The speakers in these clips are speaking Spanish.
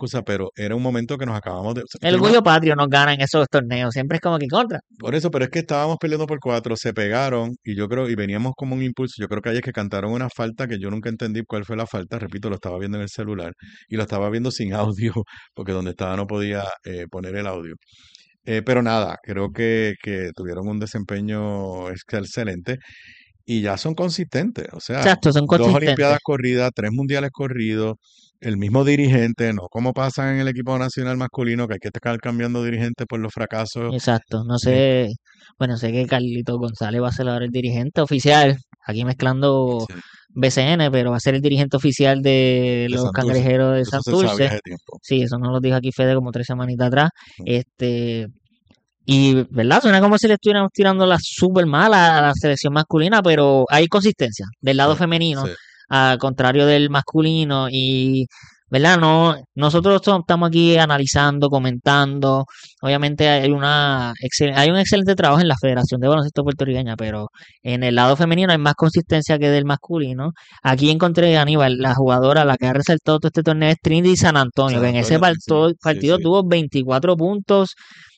excusa, pero era un momento que nos acabamos de... El orgullo patrio nos gana en esos torneos. Siempre es como que contra. Por eso, pero es que estábamos peleando por 4, se pegaron y yo creo, y veníamos como un impulso. Yo creo que ahí es que cantaron una falta que yo nunca entendí cuál fue la falta. Repito, lo estaba viendo en el celular y lo estaba viendo sin audio, porque donde estaba no podía poner el audio. Pero nada, creo que tuvieron un desempeño excelente y ya son consistentes. O sea, Exacto, son 2 consistentes. Olimpiadas corridas, 3 mundiales corridos, el mismo dirigente, no como pasa en el equipo nacional masculino, que hay que estar cambiando dirigente por los fracasos. Exacto. No eh, sé. Bueno, sé que Carlito González va a ser ahora el dirigente oficial. Aquí mezclando sí, BCN, pero va a ser el dirigente oficial de de los Santurce. cangrejeros de Eso se sabía Santurce. hace tiempo. Sí, eso no lo dijo aquí Fede como 3 semanitas atrás. Mm, Este, y, ¿verdad? Suena como si le estuviéramos tirando la súper mala a la selección masculina, pero hay consistencia del lado sí, femenino, sí. al contrario del masculino. Y, ¿verdad? No, nosotros estamos aquí analizando, comentando. Obviamente hay un excelente trabajo en la Federación de Baloncesto Puertorriqueña, pero en el lado femenino hay más consistencia que del masculino. Aquí encontré a Aníbal, la jugadora, la que ha resaltado todo este torneo es Trinity San Antonio, San que en ese Antonio, sí, sí, sí, partido sí. tuvo 24 puntos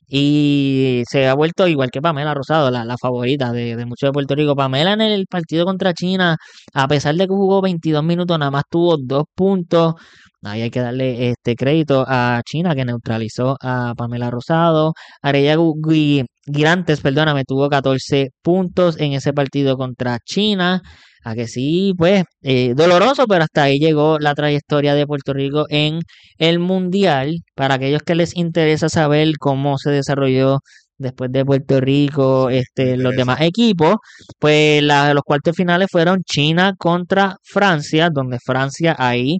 y se ha vuelto igual que Pamela Rosado, la favorita de muchos de Puerto Rico. Pamela en el partido contra China, a pesar de que jugó 22 minutos, nada más tuvo 2 puntos. Ahí hay que darle este crédito a China que neutralizó a Pamela Rosado. Arella Girantes, perdóname, tuvo 14 puntos en ese partido contra China. A que sí, pues, doloroso, pero hasta ahí llegó la trayectoria de Puerto Rico en el Mundial. Para aquellos que les interesa saber cómo se desarrolló después de Puerto Rico, Sí, me los interesa. demás equipos, pues los cuartos finales fueron China contra Francia, donde Francia ahí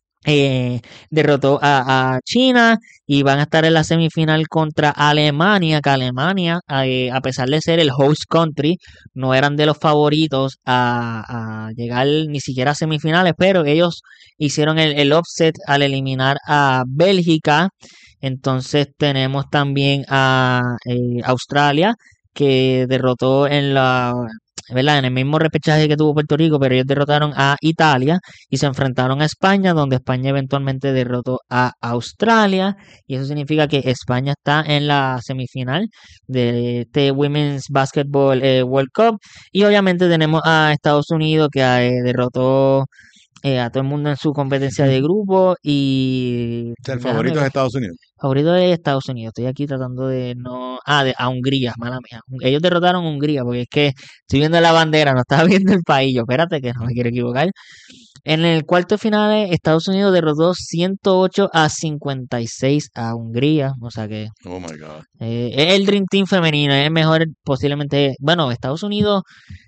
derrotó a China y van a estar en la semifinal contra Alemania, que Alemania, a pesar de ser el host country, no eran de los favoritos a llegar ni siquiera a semifinales, pero ellos hicieron el upset al eliminar a Bélgica. Entonces tenemos también a Australia, que derrotó en la... ¿verdad? En el mismo repechaje que tuvo Puerto Rico, pero ellos derrotaron a Italia y se enfrentaron a España, donde España eventualmente derrotó a Australia, y eso significa que España está en la semifinal de este Women's Basketball World Cup, y obviamente tenemos a Estados Unidos que derrotó a todo el mundo en su competencia de grupo, y O sea, el déjame favorito es ver, Estados Unidos. favorito de Estados Unidos. Estoy aquí tratando de no. A Hungría, mala mía. Ellos derrotaron a Hungría, porque es que estoy viendo la bandera, no estaba viendo el país. Yo, espérate, que no me quiero equivocar. En el cuarto final, Estados Unidos derrotó 108-56 a Hungría. O sea que Oh my God. es el Dream Team femenino. Es mejor, posiblemente. Bueno, Estados Unidos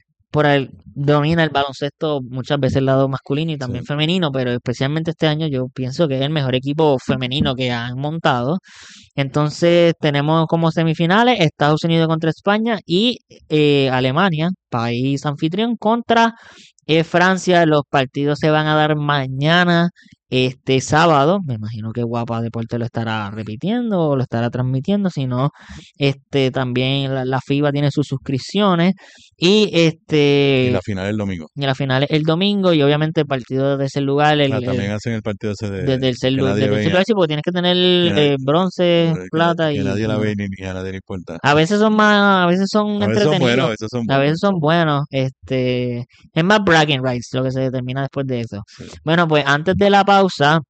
domina el baloncesto muchas veces el lado masculino y Sí. también femenino, pero especialmente este año yo pienso que es el mejor equipo femenino que han montado. Entonces tenemos como semifinales Estados Unidos contra España y Alemania, país anfitrión, contra Francia. Los partidos se van a dar mañana, este sábado. Me imagino que Guapa Deporte lo estará repitiendo o lo estará transmitiendo. Si no, también la FIBA tiene sus suscripciones. Y Y la final el domingo. la final es el domingo. Y obviamente el partido de ese lugar, Ah, también hacen el partido ese desde que nadie desde el ve, celular, sí, porque tienes que tener que, na- bronce, plata que nadie la y ve ni a nadie le importa. a veces son más, a veces son A veces son buenos, a entretenidos, veces son a buenos. veces son buenos. Es más bragging rights lo que se determina después de eso. Sí. Bueno, pues antes de la pausa,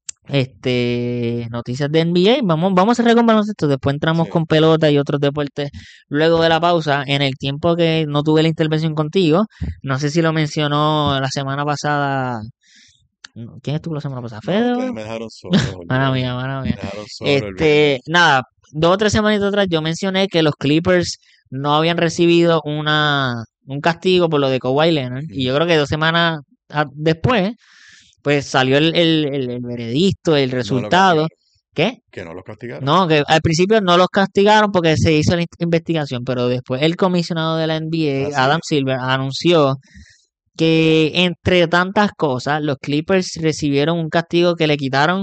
noticias de NBA. Vamos a cerrar con baloncesto. Después entramos Sí. con pelota y otros deportes luego de la pausa. En el tiempo que no tuve la intervención contigo, no sé si lo mencionó la semana pasada. ¿Quién estuvo la semana pasada? No, ¿Fede? ustedes me dejaron solo, Mala olvídate. mía, mala Me mía. dejaron solo, olvídate. Nada, 2 o 3 semanitas atrás yo mencioné que los Clippers no habían recibido un castigo por lo de Kawhi Leonard. Y yo Ujú. creo que 2 semanas después, pues salió el veredicto, el No lo resultado. castigaron. ¿Qué? Que no los castigaron. No, que al principio no los castigaron porque se hizo la investigación, pero después el comisionado de la NBA, Así Adam es. Silver, anunció que entre tantas cosas, los Clippers recibieron un castigo que le quitaron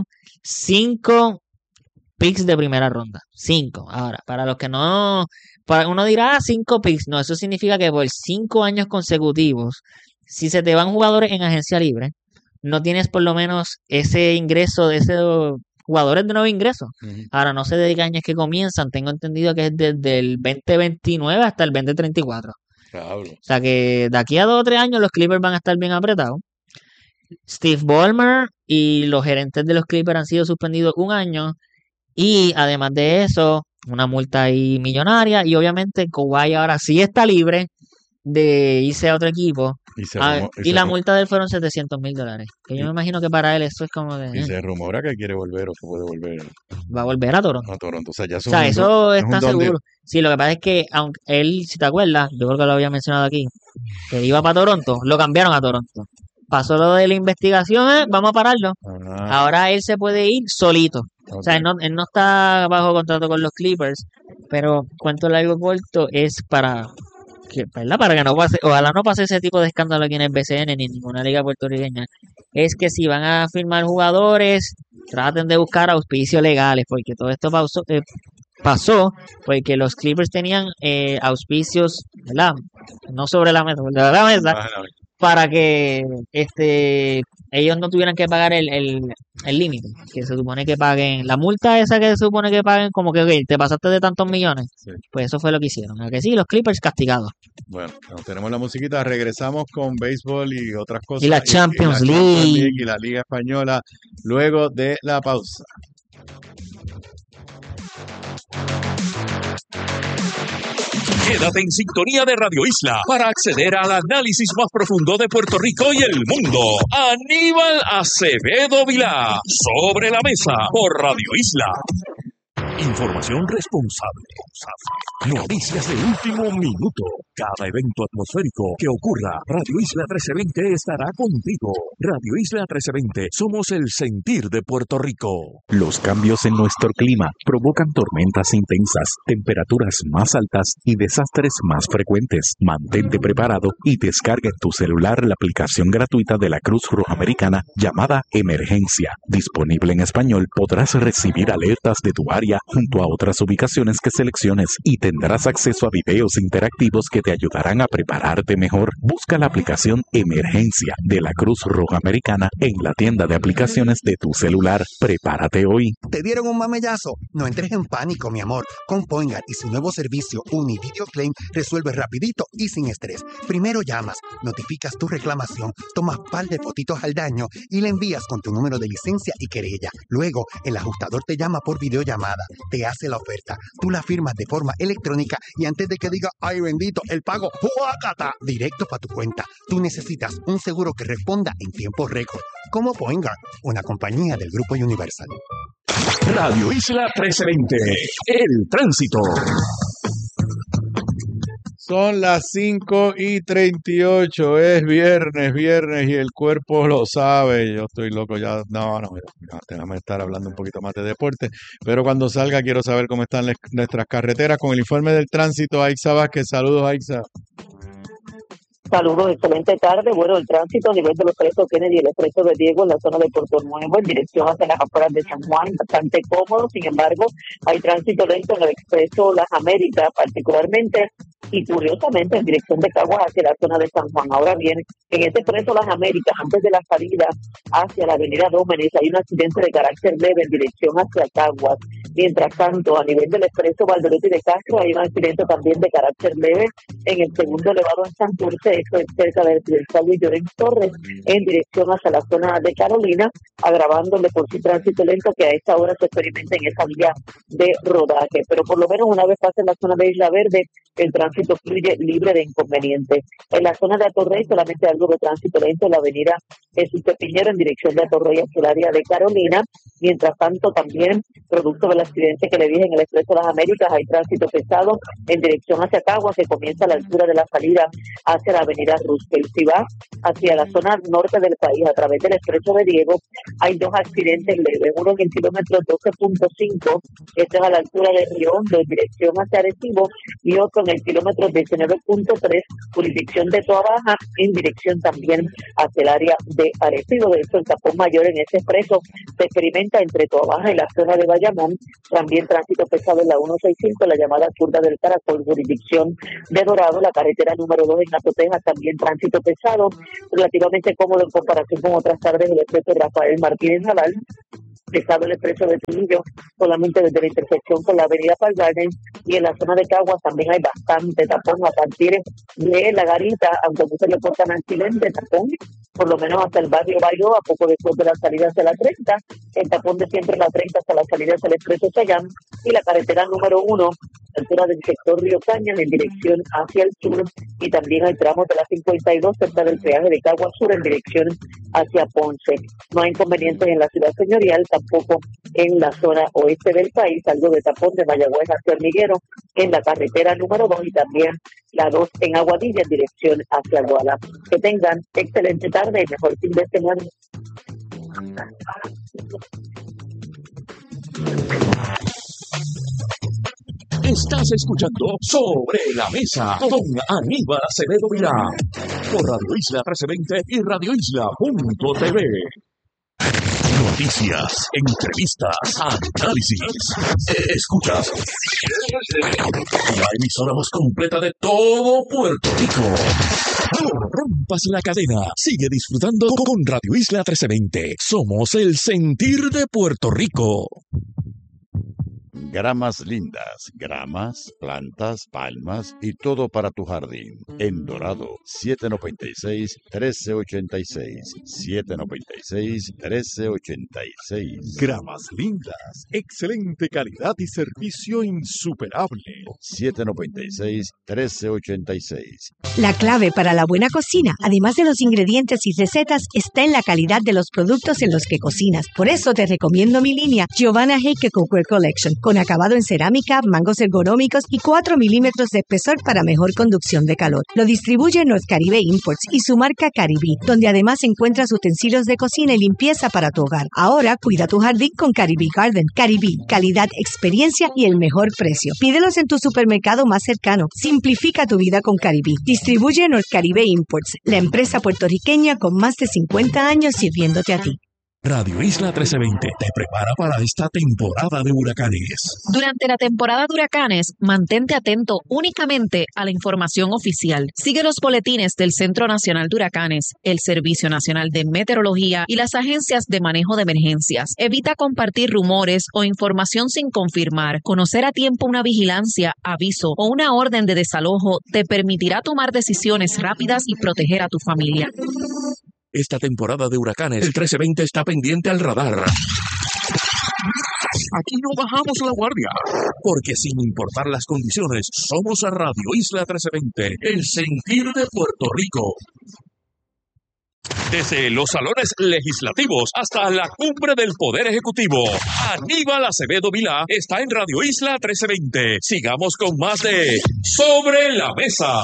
5 picks de primera ronda. 5. Ahora, para los que no, para uno dirá 5 picks. No, eso significa que por 5 años consecutivos, si se te van jugadores en agencia libre, no tienes por lo menos ese ingreso de ese jugadores de nuevo ingreso. Ujú. Ahora no sé de qué años que comienzan, tengo entendido que es desde el 2029 hasta el 2034. Diablo. O sea que de aquí a 2 o 3 años los Clippers van a estar bien apretados. Steve Ballmer y los gerentes de los Clippers han sido suspendidos 1 año. Y además de eso, una multa ahí millonaria. Y obviamente Kawhi ahora sí está libre de irse a otro equipo. Y se, Ah, rumo- y y se la ru- multa de él fueron $700,000. Que yo y- me imagino que para él eso es como de... y se rumora que quiere volver o que puede volver va a volver a Toronto. a Toronto. O sea, ya O eso sea, eso es un está don deal. seguro. Sí, lo que pasa es que, aunque él, si te acuerdas, yo creo que lo había mencionado aquí, que iba para Toronto, lo cambiaron a Toronto. Pasó lo de la investigación, vamos a pararlo. Ah, Ahora él se puede ir solito. O sea, ok. él no está bajo contrato con los Clippers, pero cuento largo corto es ¿verdad? Para que no pase, ojalá no pase ese tipo de escándalo aquí en el BCN ni en ninguna liga puertorriqueña. Es que si van a firmar jugadores, traten de buscar auspicios legales, porque todo esto pasó porque los Clippers tenían auspicios, ¿verdad? No sobre la mesa, sobre la mesa, Imagínate. para que ellos no tuvieran que pagar el límite, que se supone que paguen, la multa esa que se supone que paguen, como que ok, te pasaste de tantos millones, Sí. pues eso fue lo que hicieron. ¿A que sí? Los Clippers castigados. Bueno, tenemos la musiquita, regresamos con béisbol y otras cosas. Y la y Champions la Champions League. League y la Liga Española luego de la pausa. Quédate en sintonía de Radio Isla para acceder al análisis más profundo de Puerto Rico y el mundo. Aníbal Acevedo Vilá, sobre la mesa por Radio Isla. Información responsable. Noticias de último minuto. Cada evento atmosférico que ocurra, Radio Isla 1320 estará contigo. Radio Isla 1320, somos el sentir de Puerto Rico. Los cambios en nuestro clima provocan tormentas intensas, temperaturas más altas y desastres más frecuentes. Mantente preparado y descarga en tu celular la aplicación gratuita de la Cruz Roja Americana llamada Emergencia. Disponible en español, podrás recibir alertas de tu área junto a otras ubicaciones que selecciones y tendrás acceso a videos interactivos que te ayudarán a prepararte mejor. Busca la aplicación Emergencia de la Cruz Roja Americana en la tienda de aplicaciones de tu celular. Prepárate hoy. ¿Te dieron un mamellazo? No entres en pánico, mi amor. Con Poingar y su nuevo servicio Univideo Claim resuelve rapidito y sin estrés. Primero llamas, notificas tu reclamación, tomas par de fotitos al daño y le envías con tu número de licencia y querella. Luego, el ajustador te llama por videollamada, te hace la oferta, tú la firmas de forma electrónica y antes de que diga, ¡ay bendito! El pago, ¡juácata! Directo para tu cuenta. Tú necesitas un seguro que responda en tiempo récord. Como Poingar, una compañía del Grupo Universal. Radio Isla 1320, el tránsito. Son las 5:38, es viernes y el cuerpo lo sabe. Yo estoy loco ya. No, déjame estar hablando un poquito más de deporte. Pero cuando salga quiero saber cómo están nuestras carreteras con el informe del tránsito. Aixa Vázquez, saludos Aixa. Saludos, excelente tarde. Bueno, el tránsito a nivel de los expresos Kennedy y el expreso de Diego en la zona de Puerto Nuevo en dirección hacia las afueras de San Juan, bastante cómodo. Sin embargo, hay tránsito lento en el expreso Las Américas, particularmente y curiosamente en dirección de Caguas hacia la zona de San Juan. Ahora bien, en este expreso Las Américas, antes de la salida hacia la avenida Dómenes, hay un accidente de carácter leve en dirección hacia Caguas. Mientras tanto, a nivel del expreso Valderotti de Castro, hay un accidente también de carácter leve en el segundo elevado en Santurce, esto es cerca del Luis Llorens Torres, en dirección hacia la zona de Carolina, agravándole por sí tránsito lento que a esta hora se experimenta en esa vía de rodaje. Pero por lo menos una vez pase en la zona de Isla Verde, el tránsito fluye libre de inconvenientes. En la zona de Atorrey solamente algo de tránsito lento en la avenida Jesús Piñero en dirección de Atorrey hacia el área de Carolina. Mientras tanto, también, producto del accidente que le dije en el Expreso de las Américas, hay tránsito pesado en dirección hacia Caguas, que comienza a la altura de la salida hacia la avenida Roosevelt. Si va hacia la zona norte del país a través del Expreso de Diego, hay dos accidentes leves, uno en el kilómetro 12.5, este es a la altura de Río Hondo en dirección hacia Arecibo, y otro en el kilómetro 19.3, jurisdicción de Toa Baja, en dirección también hacia el área de Arecibo. De hecho, el tapón mayor en ese expreso se experimenta entre Toa Baja y la zona de Bayamón. También tránsito pesado en la 165, la llamada curva del Caracol, jurisdicción de Dorado. La carretera número 2 en Atoteja, también tránsito pesado, relativamente cómodo en comparación con otras tardes del expreso Rafael Martínez Naval. pesado el expreso de Trujillo, solamente desde la intersección con la avenida Park Garden, y en la zona de Caguas también hay bastante tapón a partir de La Garita, aunque muchos le portan accidente, tapón, por lo menos hasta el barrio Bayo, a poco después de la salida hacia la 30, el tapón de siempre la 30 hasta la salida hacia el expreso Chayán, y la carretera número 1, altura del sector Río Cañas en dirección hacia el sur, y también hay tramos de la 52 cerca del peaje de Caguas Sur en dirección hacia Ponce. No hay inconvenientes en la ciudad señorial, tampoco en la zona oeste del país, algo de tapón de Mayagüez hacia Hormiguero en la carretera número 2 y también la 2 en Aguadilla en dirección hacia Guala. Que tengan excelente tarde y mejor fin de semana. Estás escuchando Sobre la Mesa con Aníbal Acevedo Vilá por Radio Isla 1320 y radioisla.tv. Noticias, entrevistas, análisis. Escuchas la emisora más completa de todo Puerto Rico. No rompas la cadena. Sigue disfrutando con Radio Isla 1320. Somos el sentir de Puerto Rico. Gramas lindas, gramas, plantas, palmas y todo para tu jardín. En Dorado, 796-1386. 796-1386. Gramas lindas, excelente calidad y servicio insuperable. 796-1386. La clave para la buena cocina, además de los ingredientes y recetas, está en la calidad de los productos en los que cocinas. Por eso te recomiendo mi línea Giovanna Heike Cookware Collection, con acabado en cerámica, mangos ergonómicos y 4 milímetros de espesor para mejor conducción de calor. Lo distribuye North Caribe Imports y su marca Caribí, donde además encuentras utensilios de cocina y limpieza para tu hogar. Ahora cuida tu jardín con Caribí Garden. Caribí, calidad, experiencia y el mejor precio. Pídelos en tu supermercado más cercano. Simplifica tu vida con Caribí. Distribuye North Caribe Imports, la empresa puertorriqueña con más de 50 años sirviéndote a ti. Radio Isla 1320 te prepara para esta temporada de huracanes. Durante la temporada de huracanes, mantente atento únicamente a la información oficial. Sigue los boletines del Centro Nacional de Huracanes, el Servicio Nacional de Meteorología y las agencias de manejo de emergencias. Evita compartir rumores o información sin confirmar. Conocer a tiempo una vigilancia, aviso o una orden de desalojo te permitirá tomar decisiones rápidas y proteger a tu familia. Esta temporada de huracanes, el 1320 está pendiente al radar. Aquí no bajamos la guardia, porque sin importar las condiciones, somos a Radio Isla 1320, el sentir de Puerto Rico. Desde los salones legislativos hasta la cumbre del Poder Ejecutivo, Aníbal Acevedo Vilá está en Radio Isla 1320. Sigamos con más de Sobre la Mesa.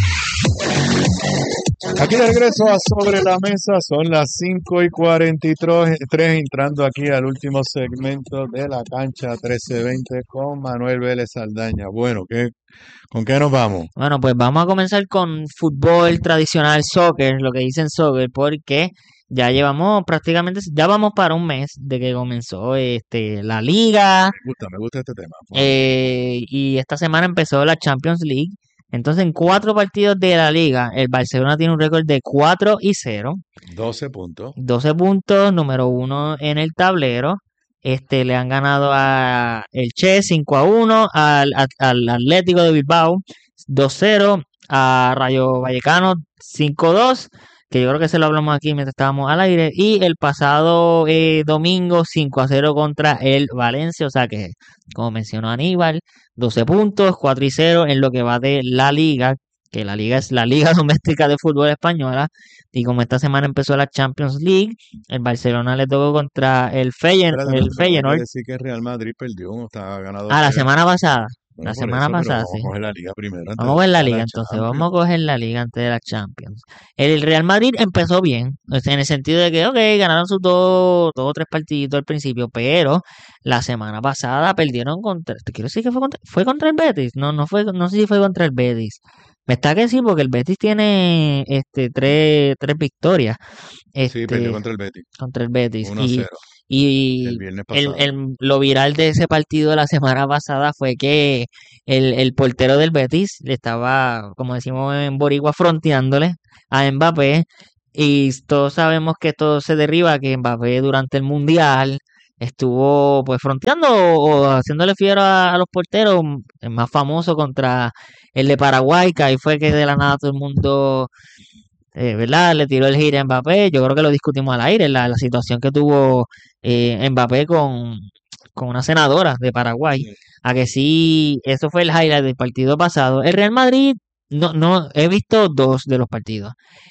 Aquí de regreso a Sobre la Mesa, son las 5:43, entrando aquí al último segmento de la cancha 1320 con Manuel Vélez Saldaña. Bueno, ¿con qué nos vamos? Bueno, pues vamos a comenzar con fútbol tradicional, soccer, lo que dicen soccer, porque ya llevamos ya vamos para un mes de que comenzó la liga. Me gusta este tema. Y esta semana empezó la Champions League. Entonces, en 4 partidos de la liga, el Barcelona tiene un récord de 4-0. 12 puntos. 12 puntos, número 1 en el tablero. Le han ganado a el Che 5-1, al Atlético de Bilbao 2-0, a Rayo Vallecano 5-2, que yo creo que se lo hablamos aquí mientras estábamos al aire, y el pasado domingo 5-0 contra el Valencia, o sea que, como mencionó Aníbal, 12 puntos, 4-0 en lo que va de la liga, que la liga es la Liga Doméstica de Fútbol Española, y como esta semana empezó la Champions League, el Barcelona le tocó contra el Feyenoord. Quiere decir que Real Madrid perdió, está ganado. La semana pasada. Bueno, la semana pasada, vamos sí. a coger la liga primero. Vamos a coger la liga, entonces. Vamos a coger la liga antes de la Champions. El Real Madrid empezó bien, o sea, en el sentido de que, ganaron sus dos o tres partiditos al principio, pero la semana pasada perdieron te quiero decir que fue contra el Betis. No sé si fue contra el Betis. Me está que sí, porque el Betis tiene tres victorias. Sí, perdió contra el Betis. Contra el Betis. 1-0. Y el viernes pasado. lo viral de ese partido de la semana pasada fue que el portero del Betis le estaba, como decimos en Boricua, fronteándole a Mbappé. Y todos sabemos que esto se derriba, que Mbappé durante el Mundial estuvo pues fronteando o haciéndole fiero a los porteros, el más famoso contra el de Paraguay, que ahí fue que de la nada todo el mundo, ¿verdad? Le tiró el gira a Mbappé. Yo creo que lo discutimos al aire, la situación que tuvo Mbappé con una senadora de Paraguay. Sí. A que sí, eso fue el highlight del partido pasado. El Real Madrid, no, he visto 2 de los partidos.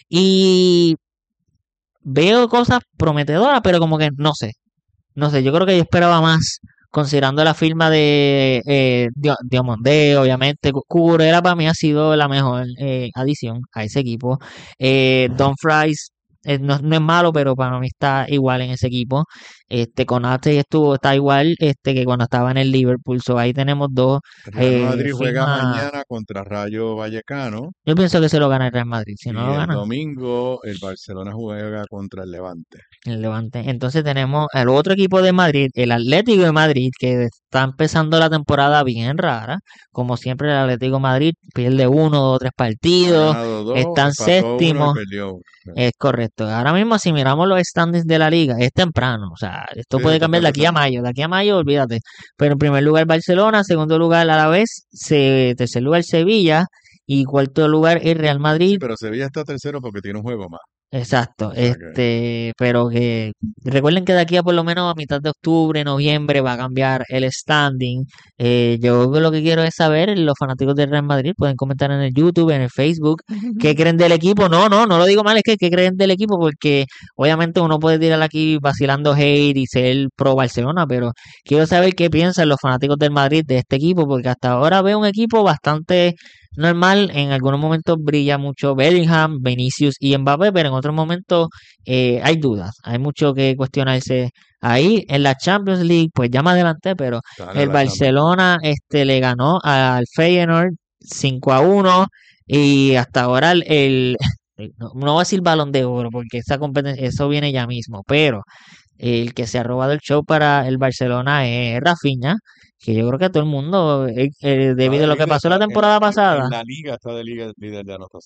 Y veo cosas prometedoras, pero como que no sé. No sé, yo creo que yo esperaba más, considerando la firma de Diomandé, obviamente. Cucurella para mí ha sido la mejor adición a ese equipo. Dumfries no es malo, pero para mí está igual en ese equipo. Konate está igual que cuando estaba en el Liverpool. So, ahí tenemos 2 Real Madrid juega firmas. mañana contra Rayo Vallecano Yo pienso que se lo gana el Real Madrid. Si y no lo el gana, domingo el Barcelona juega contra el Levante. el Levante. Entonces tenemos el otro equipo de Madrid, el Atlético de Madrid, que está empezando la temporada bien rara. Como siempre, el Atlético de Madrid pierde 1, 2, 3 Ha partidos. ganado 2, Están empató 1 y séptimo. perdió 1. Es correcto. Ahora mismo, si miramos los standings de la liga, es temprano. O sea, esto Sí, puede esto cambiar está de aquí a empezando. mayo. De aquí a mayo, olvídate. Pero en primer lugar, Barcelona. Segundo lugar, Alavés. Tercer lugar, Sevilla. Y cuarto lugar, el Real Sí, Madrid. pero Sevilla está tercero porque tiene un juego más. Exacto, O sea que pero que recuerden que de aquí a por lo menos a mitad de octubre, noviembre va a cambiar el standing. Yo lo que quiero es saber, los fanáticos del Real Madrid pueden comentar en el YouTube, en el Facebook, qué creen del equipo. No lo digo mal, es que qué creen del equipo, porque obviamente uno puede tirar aquí vacilando hate y ser pro Barcelona, pero quiero saber qué piensan los fanáticos del Madrid de este equipo, porque hasta ahora veo un equipo bastante normal. En algunos momentos brilla mucho Bellingham, Vinicius y Mbappé, pero en otros momentos hay dudas, hay mucho que cuestionarse ahí. En la Champions League, pues ya me adelanté, pero dale el la Champions. Barcelona le ganó al Feyenoord 5-1 y hasta ahora no voy a decir Balón de Oro porque esa competencia, eso viene ya mismo, pero el que se ha robado el show para el Barcelona es Rafinha, que yo creo que todo el mundo, Está debido de a lo que líder, pasó la está temporada en pasada, la liga, está de líder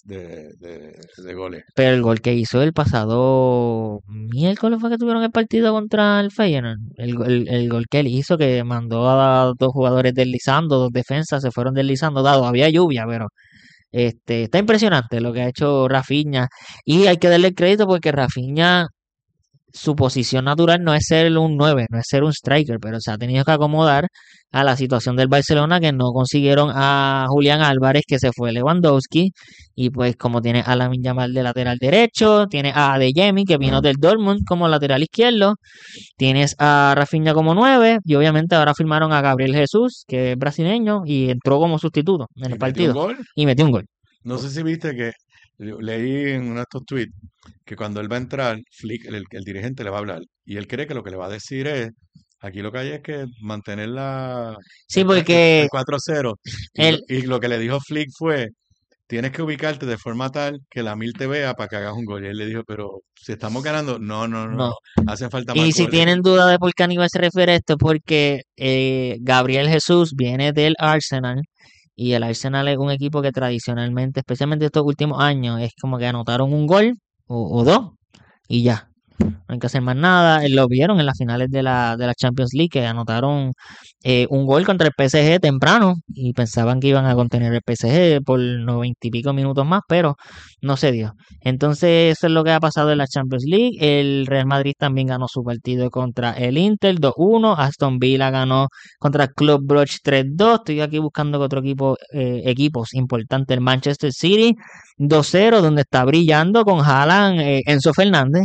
de goles. pero el gol que hizo el pasado miércoles fue que tuvieron el partido contra el Feyenoord. El gol que él hizo, que mandó a 2 jugadores deslizando, 2 defensas se fueron deslizando, dado había lluvia, pero está impresionante lo que ha hecho Rafinha. Y hay que darle el crédito porque Rafinha, su posición natural no es ser un 9, no es ser un striker, pero se ha tenido que acomodar a la situación del Barcelona, que no consiguieron a Julián Álvarez, que se fue Lewandowski, y pues como tiene a Lamine Yamal de lateral derecho, tiene a Adeyemi, que vino del Dortmund como lateral izquierdo, tienes a Rafinha como 9, y obviamente ahora firmaron a Gabriel Jesús, que es brasileño, y entró como sustituto en el Y metió un partido, gol. y metió un gol. No sé si viste que leí en uno de estos tweets que cuando él va a entrar, Flick, el dirigente le va a hablar. Y él cree que lo que le va a decir es, aquí lo que hay es que mantener Sí, el porque 4-0. él, Y lo que le dijo Flick fue, tienes que ubicarte de forma tal que la Mil te vea para que hagas un gol. Y él le dijo, pero si estamos ganando, no, no. hacen falta más Y si goles. tienen duda de por qué Aníbal se refiere a esto, es porque Gabriel Jesús viene del Arsenal y el Arsenal es un equipo que tradicionalmente, especialmente estos últimos años, es como que anotaron un gol o 2 y ya. No hay que hacer más nada. Lo vieron en las finales de la Champions League, que anotaron un gol contra el PSG temprano y pensaban que iban a contener el PSG por 90 y pico minutos más, pero no se dio. Entonces, eso es lo que ha pasado en la Champions League. El Real Madrid también ganó su partido contra el Inter 2-1. Aston Villa ganó contra el Club Brugge 3-2. Estoy aquí buscando que otro equipos importantes. El Manchester City 2-0, donde está brillando con Haaland, Enzo Fernández,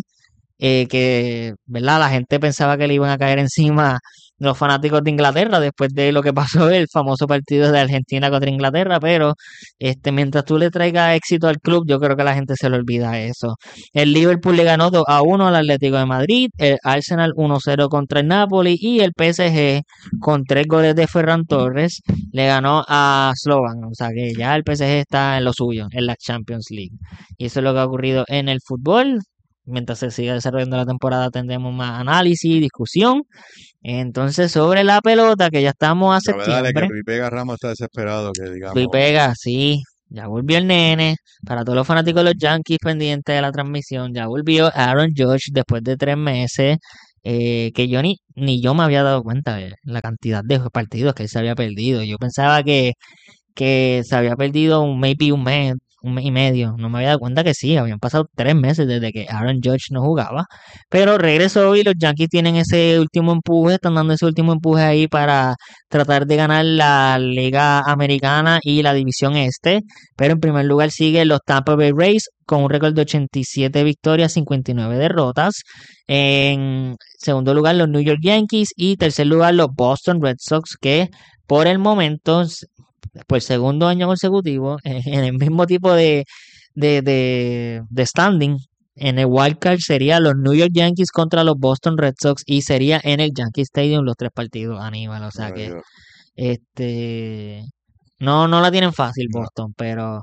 que, ¿verdad? La gente pensaba que le iban a caer encima los fanáticos de Inglaterra después de lo que pasó el famoso partido de Argentina contra Inglaterra, pero mientras tú le traigas éxito al club, yo creo que la gente se le olvida eso. El Liverpool le ganó 2-1 al Atlético de Madrid, el Arsenal 1-0 contra el Napoli y el PSG con 3 goles de Ferran Torres le ganó a Slovan, o sea que ya el PSG está en lo suyo, en la Champions League. Y eso es lo que ha ocurrido en el fútbol. Mientras se siga desarrollando la temporada tendremos más análisis, discusión. Entonces, sobre la pelota, que ya estamos a Pero dale, que septiembre. Pipe Ramos está desesperado, que digamos. Fui pega, sí. Ya volvió el nene. Para todos los fanáticos de los Yankees pendientes de la transmisión, ya volvió Aaron Judge después de 3 meses. que yo ni yo me había dado cuenta de la cantidad de partidos que él se había perdido. Yo pensaba que se había perdido un mes y medio. No me había dado cuenta que sí, habían pasado 3 meses desde que Aaron Judge no jugaba. Pero regresó y los Yankees tienen ese último empuje, están dando ese último empuje ahí para tratar de ganar la Liga Americana y la División Este. Pero en primer lugar siguen los Tampa Bay Rays con un récord de 87 victorias, 59 derrotas. En segundo lugar los New York Yankees y tercer lugar los Boston Red Sox, que por el momento, por segundo año consecutivo, en el mismo tipo de standing, en el wild card sería los New York Yankees contra los Boston Red Sox y sería en el Yankee Stadium los 3 partidos, Aníbal. O sea que no la tienen fácil Boston, pero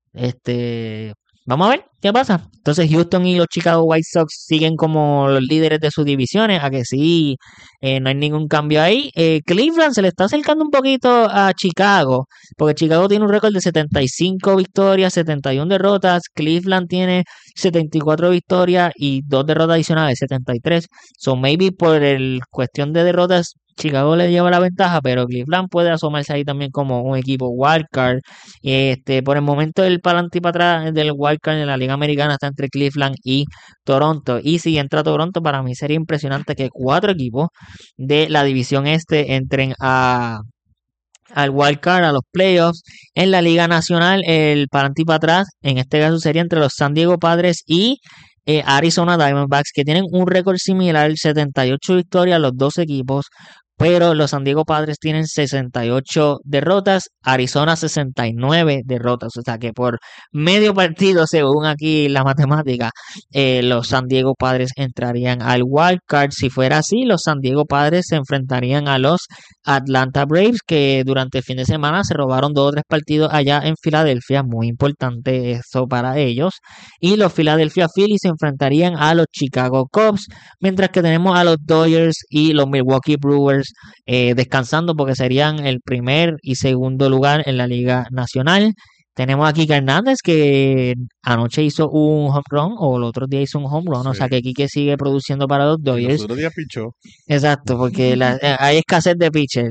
vamos a ver qué pasa. Entonces Houston y los Chicago White Sox siguen como los líderes de sus divisiones, a que sí, no hay ningún cambio ahí. Cleveland se le está acercando un poquito a Chicago, porque Chicago tiene un récord de 75 victorias, 71 derrotas. Cleveland tiene 74 victorias y 2 derrotas adicionales, 73. So maybe por el cuestión de derrotas Chicago le lleva la ventaja, pero Cleveland puede asomarse ahí también como un equipo wildcard. Por el momento el para adelante y para atrás del wildcard en la Liga Americana está entre Cleveland y Toronto. Y si entra Toronto, para mí sería impresionante que 4 equipos de la división este entren al wildcard, a los playoffs. En la Liga Nacional, el para adelante y para atrás, en este caso sería entre los San Diego Padres y Arizona Diamondbacks, que tienen un récord similar, 78 victorias los dos equipos, pero los San Diego Padres tienen 68 derrotas, Arizona 69 derrotas, o sea que por medio partido, según aquí la matemática, los San Diego Padres entrarían al wild card. Si fuera así, los San Diego Padres se enfrentarían a los Atlanta Braves, que durante el fin de semana se robaron 2 o 3 partidos allá en Filadelfia, muy importante eso para ellos, y los Philadelphia Phillies se enfrentarían a los Chicago Cubs, mientras que tenemos a los Dodgers y los Milwaukee Brewers descansando, porque serían el primer y segundo lugar en la Liga Nacional. Tenemos a Kike Hernández, que anoche hizo un home run, o el otro día hizo un home run, sí. O sea que Kike sigue produciendo para los Dodgers. El otro día pichó. Exacto, porque hay escasez de pitcher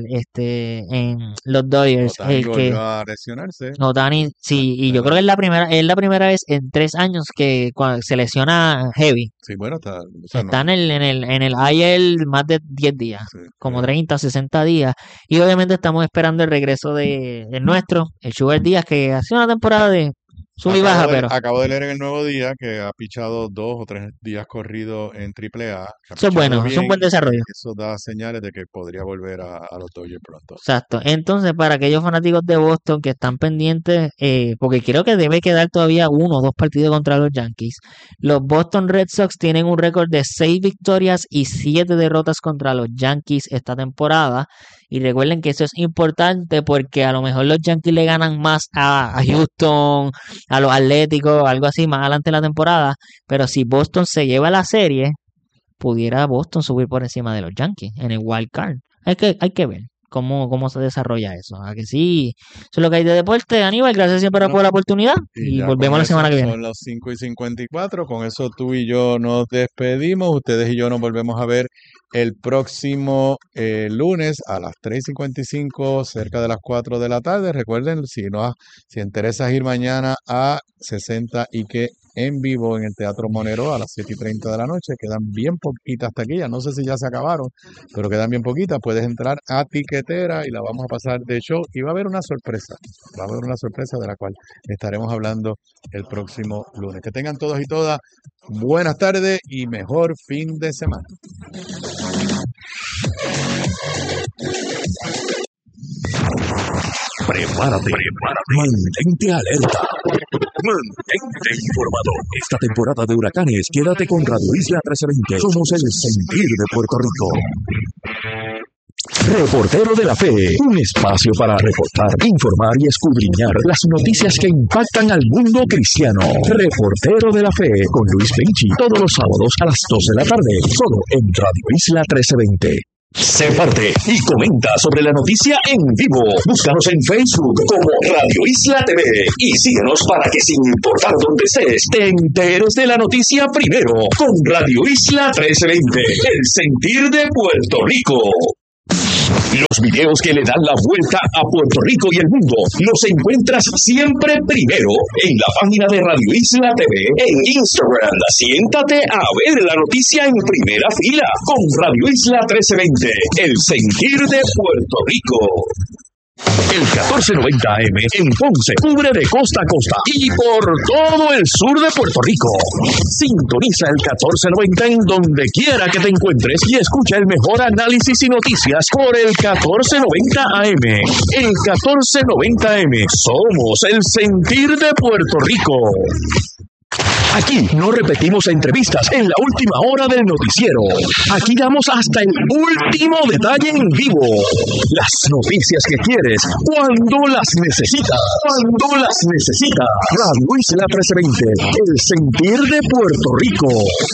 en los Dodgers. Otani volvió a lesionarse. Otani, sí, y yo creo que es la primera vez en 3 años que cuando se lesiona heavy. Sí, bueno, está en el IL más de 10 días, sí, como 30, 60 días. Y obviamente estamos esperando el regreso de nuestro, el Sugar Díaz, que hace una temporada de sub y baja, pero acabo de leer en el Nuevo Día que ha pichado 2 o 3 días corridos en AAA. Eso es bueno, es un buen desarrollo. Eso da señales de que podría volver a los Dodgers pronto. Exacto. Entonces, para aquellos fanáticos de Boston que están pendientes, porque creo que debe quedar todavía 1 o 2 partidos contra los Yankees, los Boston Red Sox tienen un récord de 6 victorias y 7 derrotas contra los Yankees esta temporada. Y recuerden que eso es importante, porque a lo mejor los Yankees le ganan más a Houston, a los Atléticos, algo así más adelante en la temporada. Pero si Boston se lleva la serie, pudiera Boston subir por encima de los Yankees en el wild card. Hay que ver cómo se desarrolla eso. ¿A que sí? Eso es lo que hay de deporte. Aníbal, gracias siempre por la oportunidad. Y volvemos la semana que viene. Son las 5:54. Con eso tú y yo nos despedimos. Ustedes y yo nos volvemos a ver el próximo lunes a las 3:55, cerca de las 4 de la tarde. Recuerden, si interesas ir mañana a 60 y que en vivo en el Teatro Monero a las 7:30 de la noche. Quedan bien poquitas taquillas, no sé si ya se acabaron, pero quedan bien poquitas. Puedes entrar a Tiquetera y la vamos a pasar de show, y va a haber una sorpresa. Va a haber una sorpresa de la cual estaremos hablando el próximo lunes. Que tengan todos y todas buenas tardes y mejor fin de semana. Prepárate. Mantente alerta. Mantente informado. Esta temporada de huracanes, quédate con Radio Isla 1320. Somos el sentir de Puerto Rico. Reportero de la Fe, un espacio para reportar, informar y escudriñar las noticias que impactan al mundo cristiano. Reportero de la Fe con Luis Benchi, todos los sábados a las 2 de la tarde, solo en Radio Isla 1320. Sé parte y comenta sobre la noticia en vivo. Búscanos en Facebook como Radio Isla TV y síguenos para que sin importar dónde estés, te enteres de la noticia primero con Radio Isla 1320, el sentir de Puerto Rico. Los videos que le dan la vuelta a Puerto Rico y el mundo los encuentras siempre primero en la página de Radio Isla TV en Instagram. Siéntate a ver la noticia en primera fila con Radio Isla 1320, el sentir de Puerto Rico. El 1490 AM en Ponce cubre de costa a costa y por todo el sur de Puerto Rico. Sintoniza el 1490 en donde quiera que te encuentres y escucha el mejor análisis y noticias por el 1490 AM. El 1490 AM somos el sentir de Puerto Rico. Aquí no repetimos entrevistas en la última hora del noticiero. Aquí damos hasta el último detalle en vivo. Las noticias que quieres, cuando las necesitas. Cuando las necesitas. Radio Isla 1320, el sentir de Puerto Rico.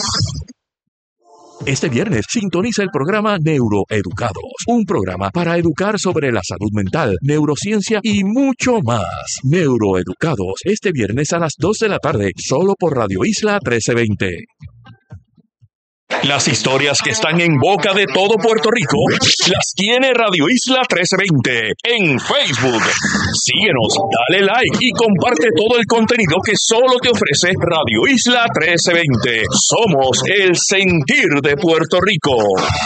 Este viernes sintoniza el programa Neuroeducados, un programa para educar sobre la salud mental, neurociencia y mucho más. Neuroeducados, este viernes a las 2 de la tarde, solo por Radio Isla 1320. Las historias que están en boca de todo Puerto Rico las tiene Radio Isla 1320 en Facebook. Síguenos, dale like y comparte todo el contenido que solo te ofrece Radio Isla 1320. Somos el sentir de Puerto Rico.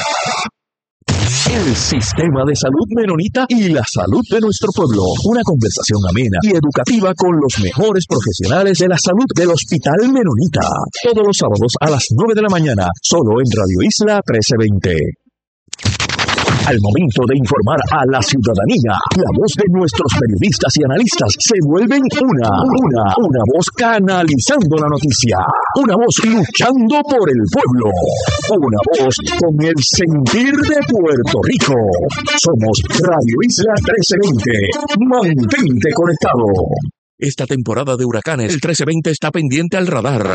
El sistema de salud menonita y la salud de nuestro pueblo. Una conversación amena y educativa con los mejores profesionales de la salud del Hospital Menonita. Todos los sábados a las 9 de la mañana, solo en Radio Isla 1320. Al momento de informar a la ciudadanía, la voz de nuestros periodistas y analistas se vuelven una voz canalizando la noticia, una voz luchando por el pueblo, una voz con el sentir de Puerto Rico. Somos Radio Isla 1320. Mantente conectado. Esta temporada de huracanes, el 1320 está pendiente al radar.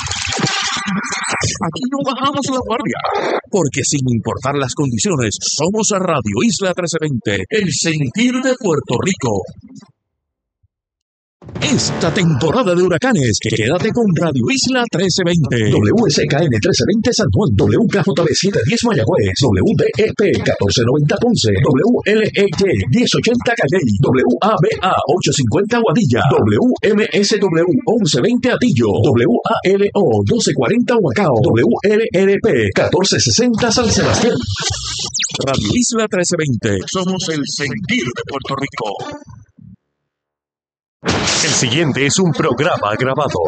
Aquí no bajamos la guardia, porque sin importar las condiciones, somos a Radio Isla 1320, el sentir de Puerto Rico. Esta temporada de huracanes, quédate con Radio Isla 1320, WSKN 1320 San Juan, WKJB 710 Mayagüez, WDEP 1490 Ponce, WLEY 1080 Calley, WABA 850 Guadilla, WMSW 1120 Atillo, WALO 1240 Huacao, WLRP 1460 San Sebastián. Radio Isla 1320, somos el sentir de Puerto Rico. El siguiente es un programa grabado.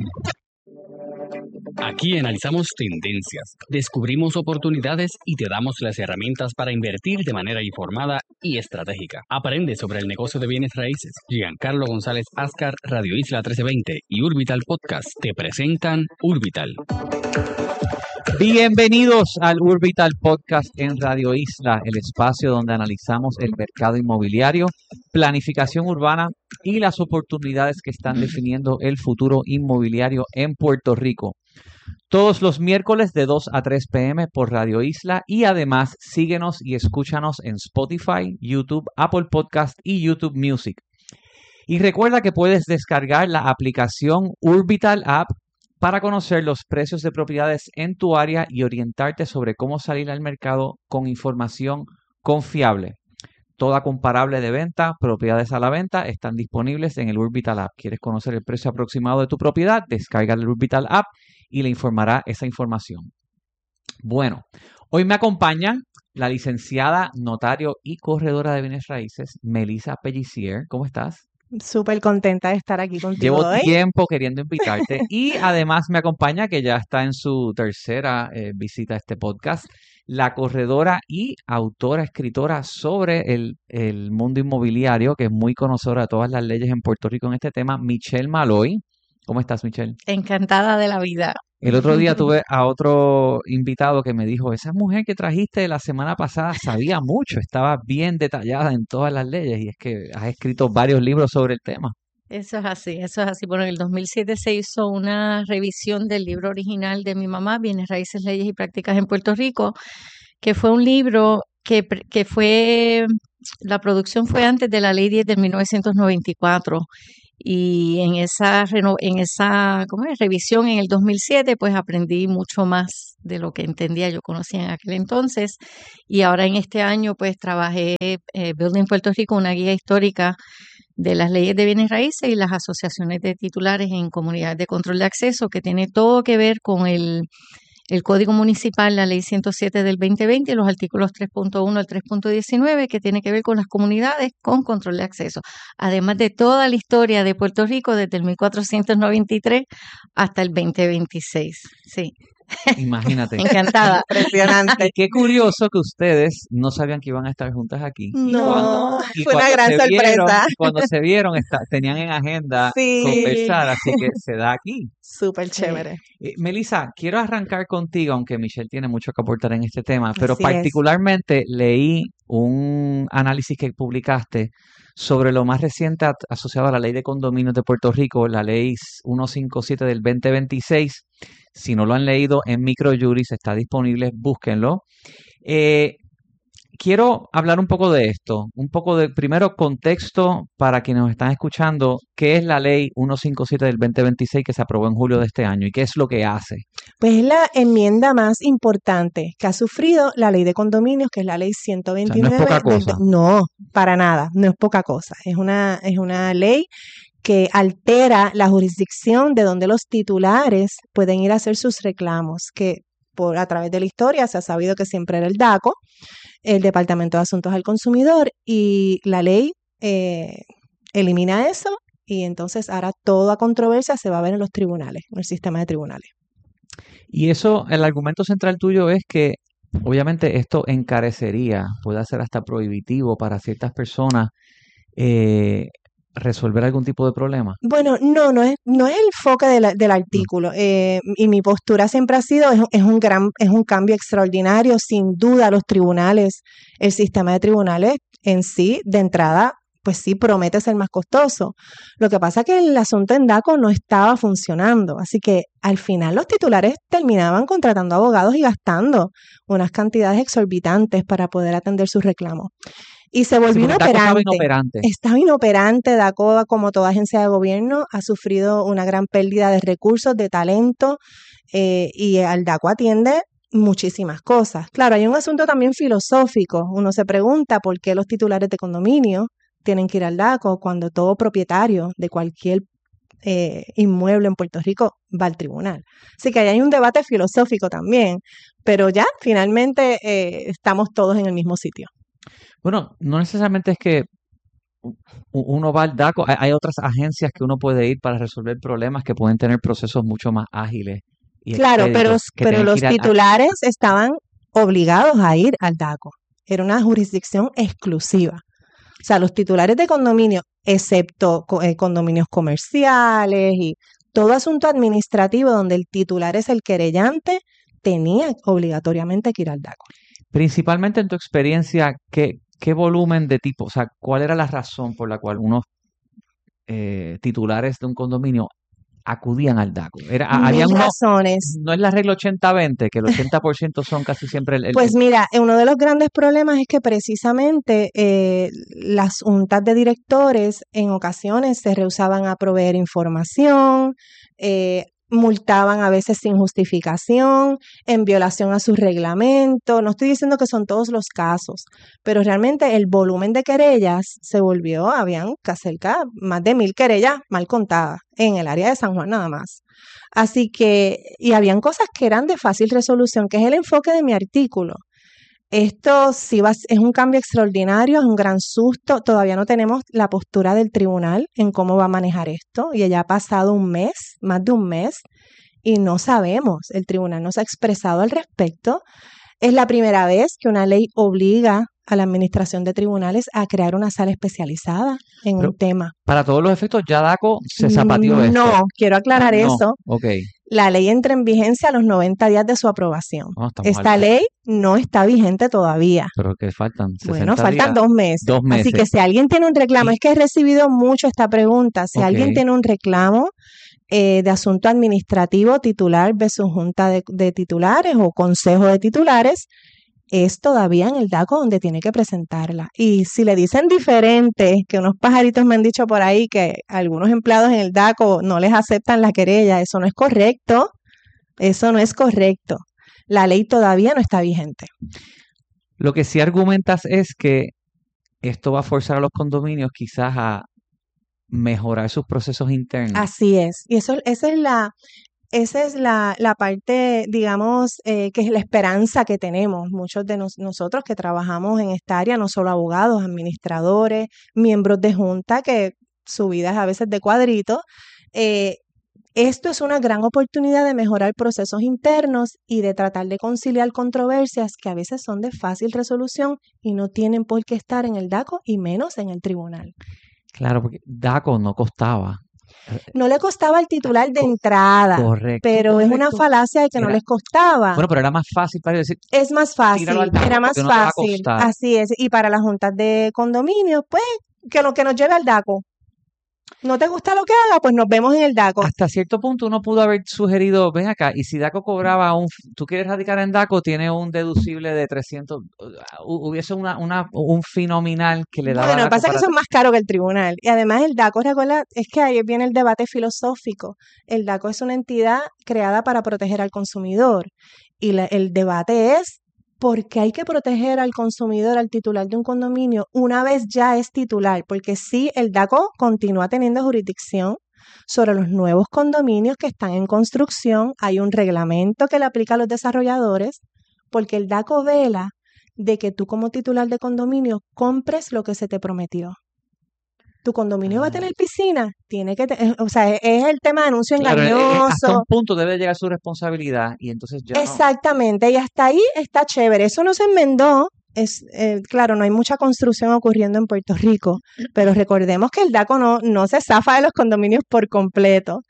Aquí analizamos tendencias, descubrimos oportunidades y te damos las herramientas para invertir de manera informada y estratégica. Aprende sobre el negocio de bienes raíces. Giancarlo González Ascar, Radio Isla 1320 y Urbital Podcast te presentan Urbital. Bienvenidos al Urbital Podcast en Radio Isla, el espacio donde analizamos el mercado inmobiliario, planificación urbana y las oportunidades que están definiendo el futuro inmobiliario en Puerto Rico. Todos los miércoles de 2 a 3 p.m. por Radio Isla y además síguenos y escúchanos en Spotify, YouTube, Apple Podcast y YouTube Music. Y recuerda que puedes descargar la aplicación Urbital App para conocer los precios de propiedades en tu área y orientarte sobre cómo salir al mercado con información confiable. Toda comparable de venta, propiedades a la venta, están disponibles en el Urbital App. ¿Quieres conocer el precio aproximado de tu propiedad? Descarga el Urbital App y le informará esa información. Bueno, hoy me acompañan la licenciada, notario y corredora de bienes raíces, Melissa Pellicier. ¿Cómo estás? Súper contenta de estar aquí contigo Llevo hoy. tiempo queriendo invitarte y además me acompaña, que ya está en su tercera visita a este podcast, la corredora y autora, escritora sobre el mundo inmobiliario, que es muy conocedora de todas las leyes en Puerto Rico en este tema, Michelle Maloy. ¿Cómo estás, Michelle? Encantada de la vida. El otro día tuve a otro invitado que me dijo, esa mujer que trajiste la semana pasada sabía mucho, estaba bien detallada en todas las leyes, y es que has escrito varios libros sobre el tema. Eso es así, eso es así. Bueno, en el 2007 se hizo una revisión del libro original de mi mamá, Bienes Raíces, Leyes y Prácticas en Puerto Rico, que fue un libro que fue, la producción fue antes de la Ley 10 de 1994. Y en esa ¿cómo es? Revisión en el 2007, pues aprendí mucho más de lo que entendía, yo conocía en aquel entonces. Y ahora en este año, pues trabajé Building Puerto Rico, una guía histórica de las leyes de bienes raíces y las asociaciones de titulares en comunidades de control de acceso, que tiene todo que ver con el Código Municipal, la Ley 107 del 2020 y los artículos 3.1 al 3.19, que tiene que ver con las comunidades con control de acceso. Además de toda la historia de Puerto Rico desde el 1493 hasta el 2026. Sí. Imagínate. Encantada. Impresionante. Qué curioso que ustedes no sabían que iban a estar juntas aquí. No, Y fue una cuando gran se vieron- sorpresa. Cuando se vieron, tenían en agenda Sí. conversar, así que se da aquí. Súper chévere. Melissa, quiero arrancar contigo, aunque Michelle tiene mucho que aportar en este tema, pero Así es. particularmente leí un análisis que publicaste sobre lo más reciente asociado a la Ley de Condominios de Puerto Rico, la Ley 157 del 2026. Si no lo han leído, en Microjuris está disponible, búsquenlo. Quiero hablar un poco de esto, un poco de, primero, contexto para quienes nos están escuchando. ¿Qué es la Ley 157 del 2026 que se aprobó en julio de este año y qué es lo que hace? Pues es la enmienda más importante que ha sufrido la ley de condominios, que es la ley 129. O sea, no es poca cosa. No, para nada, no es poca cosa. Es una ley que altera la jurisdicción de donde los titulares pueden ir a hacer sus reclamos, que a través de la historia se ha sabido que siempre era el DACO, el Departamento de Asuntos al Consumidor, y la ley elimina eso, y entonces ahora toda controversia se va a ver en los tribunales, en el sistema de tribunales. Y eso, el argumento central tuyo es que obviamente esto encarecería, puede ser hasta prohibitivo para ciertas personas resolver algún tipo de problema. Bueno, no es el enfoque del artículo, y mi postura siempre ha sido, es un cambio extraordinario, sin duda los tribunales, el sistema de tribunales en sí, de entrada, pues sí promete ser más costoso. Lo que pasa es que el asunto en DACO no estaba funcionando, así que al final los titulares terminaban contratando abogados y gastando unas cantidades exorbitantes para poder atender sus reclamos. Y se volvió inoperante. Estaba inoperante. DACO, como toda agencia de gobierno, ha sufrido una gran pérdida de recursos, de talento, y al DACO atiende muchísimas cosas. Claro, hay un asunto también filosófico. Uno se pregunta por qué los titulares de condominio tienen que ir al DACO cuando todo propietario de cualquier inmueble en Puerto Rico va al tribunal. Así que ahí hay un debate filosófico también, pero ya finalmente estamos todos en el mismo sitio. Bueno, no necesariamente es que uno va al DACO, hay otras agencias que uno puede ir para resolver problemas que pueden tener procesos mucho más ágiles. Claro, pero los titulares estaban obligados a ir al DACO. Era una jurisdicción exclusiva. O sea, los titulares de condominio, excepto condominios comerciales y todo asunto administrativo donde el titular es el querellante, tenía obligatoriamente que ir al DACO. Principalmente en tu experiencia, ¿qué volumen de tipo, o sea, cuál era la razón por la cual unos titulares de un condominio acudían al DACO? Había razones. No es la regla 80-20, que el 80% son casi siempre Pues mira, uno de los grandes problemas es que precisamente las juntas de directores en ocasiones se rehusaban a proveer información, multaban a veces sin justificación, en violación a sus reglamentos. No estoy diciendo que son todos los casos, pero realmente el volumen de querellas se volvió, habían cerca más de 1,000 querellas mal contadas en el área de San Juan nada más. Así que, y habían cosas que eran de fácil resolución, que es el enfoque de mi artículo. Esto sí es un cambio extraordinario, es un gran susto. Todavía no tenemos la postura del tribunal en cómo va a manejar esto. Y ya ha pasado un mes, más de un mes, y no sabemos. El tribunal no se ha expresado al respecto. Es la primera vez que una ley obliga a la administración de tribunales a crear una sala especializada en un tema. Para todos los efectos, ya DACO se zapateó esto. No, quiero aclarar eso. Okay. La ley entra en vigencia a los 90 días de su aprobación. Esta ley no está vigente todavía. Pero que faltan 60 Bueno, faltan días. 2 meses. 2 meses. Así que si alguien tiene un reclamo, es que he recibido mucho esta pregunta, si alguien tiene un reclamo de asunto administrativo, titular versus junta de titulares o consejo de titulares, es todavía en el DACO donde tiene que presentarla. Y si le dicen diferente, que unos pajaritos me han dicho por ahí que algunos empleados en el DACO no les aceptan la querella, eso no es correcto. Eso no es correcto. La ley todavía no está vigente. Lo que sí argumentas es que esto va a forzar a los condominios quizás a mejorar sus procesos internos. Así es. Y esa es la parte, digamos, que es la esperanza que tenemos muchos de nosotros que trabajamos en esta área, no solo abogados, administradores, miembros de junta, que su vida es a veces de cuadrito. Esto es una gran oportunidad de mejorar procesos internos y de tratar de conciliar controversias que a veces son de fácil resolución y no tienen por qué estar en el DACO y menos en el tribunal. Claro, porque DACO no costaba. No le costaba al titular de entrada, Correcto, pero es una falacia de que no les costaba. Bueno, pero era más fácil para ellos decir. Es más fácil, era más no te va a fácil, costar. así es. Y para las juntas de condominios, pues, que nos lleve al DACO. ¿No te gusta lo que haga? Pues nos vemos en el DACO. Hasta cierto punto uno pudo haber sugerido, ven acá, y si DACO cobraba tú quieres radicar en DACO, tiene un deducible de 300, hubiese un fin nominal que le daba. Bueno, lo que pasa es que eso es más caro que el tribunal. Y además el DACO, recuerda, es que ahí viene el debate filosófico. El DACO es una entidad creada para proteger al consumidor. Y el debate es, ¿por qué hay que proteger al consumidor, al titular de un condominio, una vez ya es titular? Porque sí, el DACO continúa teniendo jurisdicción sobre los nuevos condominios que están en construcción. Hay un reglamento que le aplica a los desarrolladores, porque el DACO vela de que tú como titular de condominio compres lo que se te prometió. ¿Tu condominio va a tener piscina? Tiene que o sea, es el tema de anuncio engañoso. Hasta un punto debe llegar su responsabilidad y entonces ya Exactamente, y hasta ahí está chévere. Eso no se enmendó. Claro, no hay mucha construcción ocurriendo en Puerto Rico, pero recordemos que el DACO no se zafa de los condominios por completo.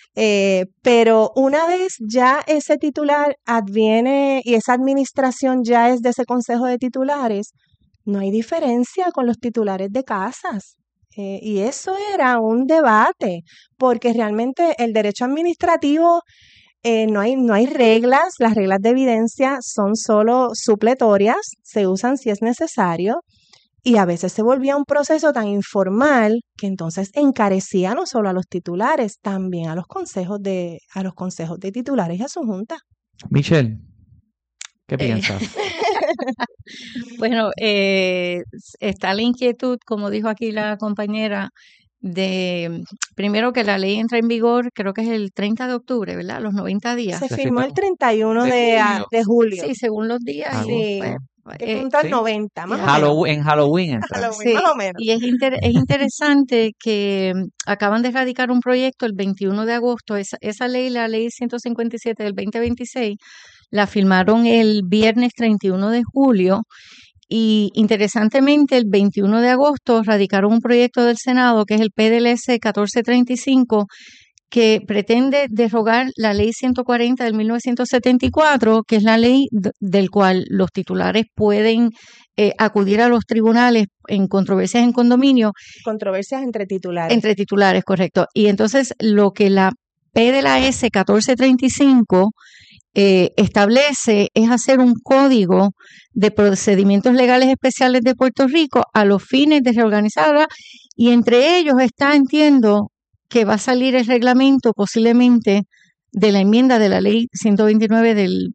Pero una vez ya ese titular adviene y esa administración ya es de ese consejo de titulares, no hay diferencia con los titulares de casas. Y eso era un debate, porque realmente el derecho administrativo no hay reglas, las reglas de evidencia son solo supletorias, se usan si es necesario, y a veces se volvía un proceso tan informal que entonces encarecía no solo a los titulares, también a los consejos de titulares y a su junta. Michelle, ¿qué piensas? Bueno, está la inquietud, como dijo aquí la compañera, de primero que la ley entra en vigor, creo que es el 30 de octubre, ¿verdad? Los 90 días. Se firmó el 31 de julio. Sí, según los días. Sí. Punto al 90, más o menos. En Halloween entra. Sí, más o menos. Y es interesante que acaban de radicar un proyecto el 21 de agosto. Esa ley, la ley 157 del 2026, la firmaron el viernes 31 de julio. Y interesantemente, el 21 de agosto radicaron un proyecto del Senado, que es el PDLS 1435, que pretende derogar la ley 140 del 1974, que es la ley del cual los titulares pueden acudir a los tribunales en controversias en condominio. Controversias entre titulares. Entre titulares, correcto. Y entonces lo que la PDLS 1435 establece es hacer un código de procedimientos legales especiales de Puerto Rico a los fines de reorganizarla, y entre ellos está, entiendo, que va a salir el reglamento posiblemente de la enmienda de la ley 129 del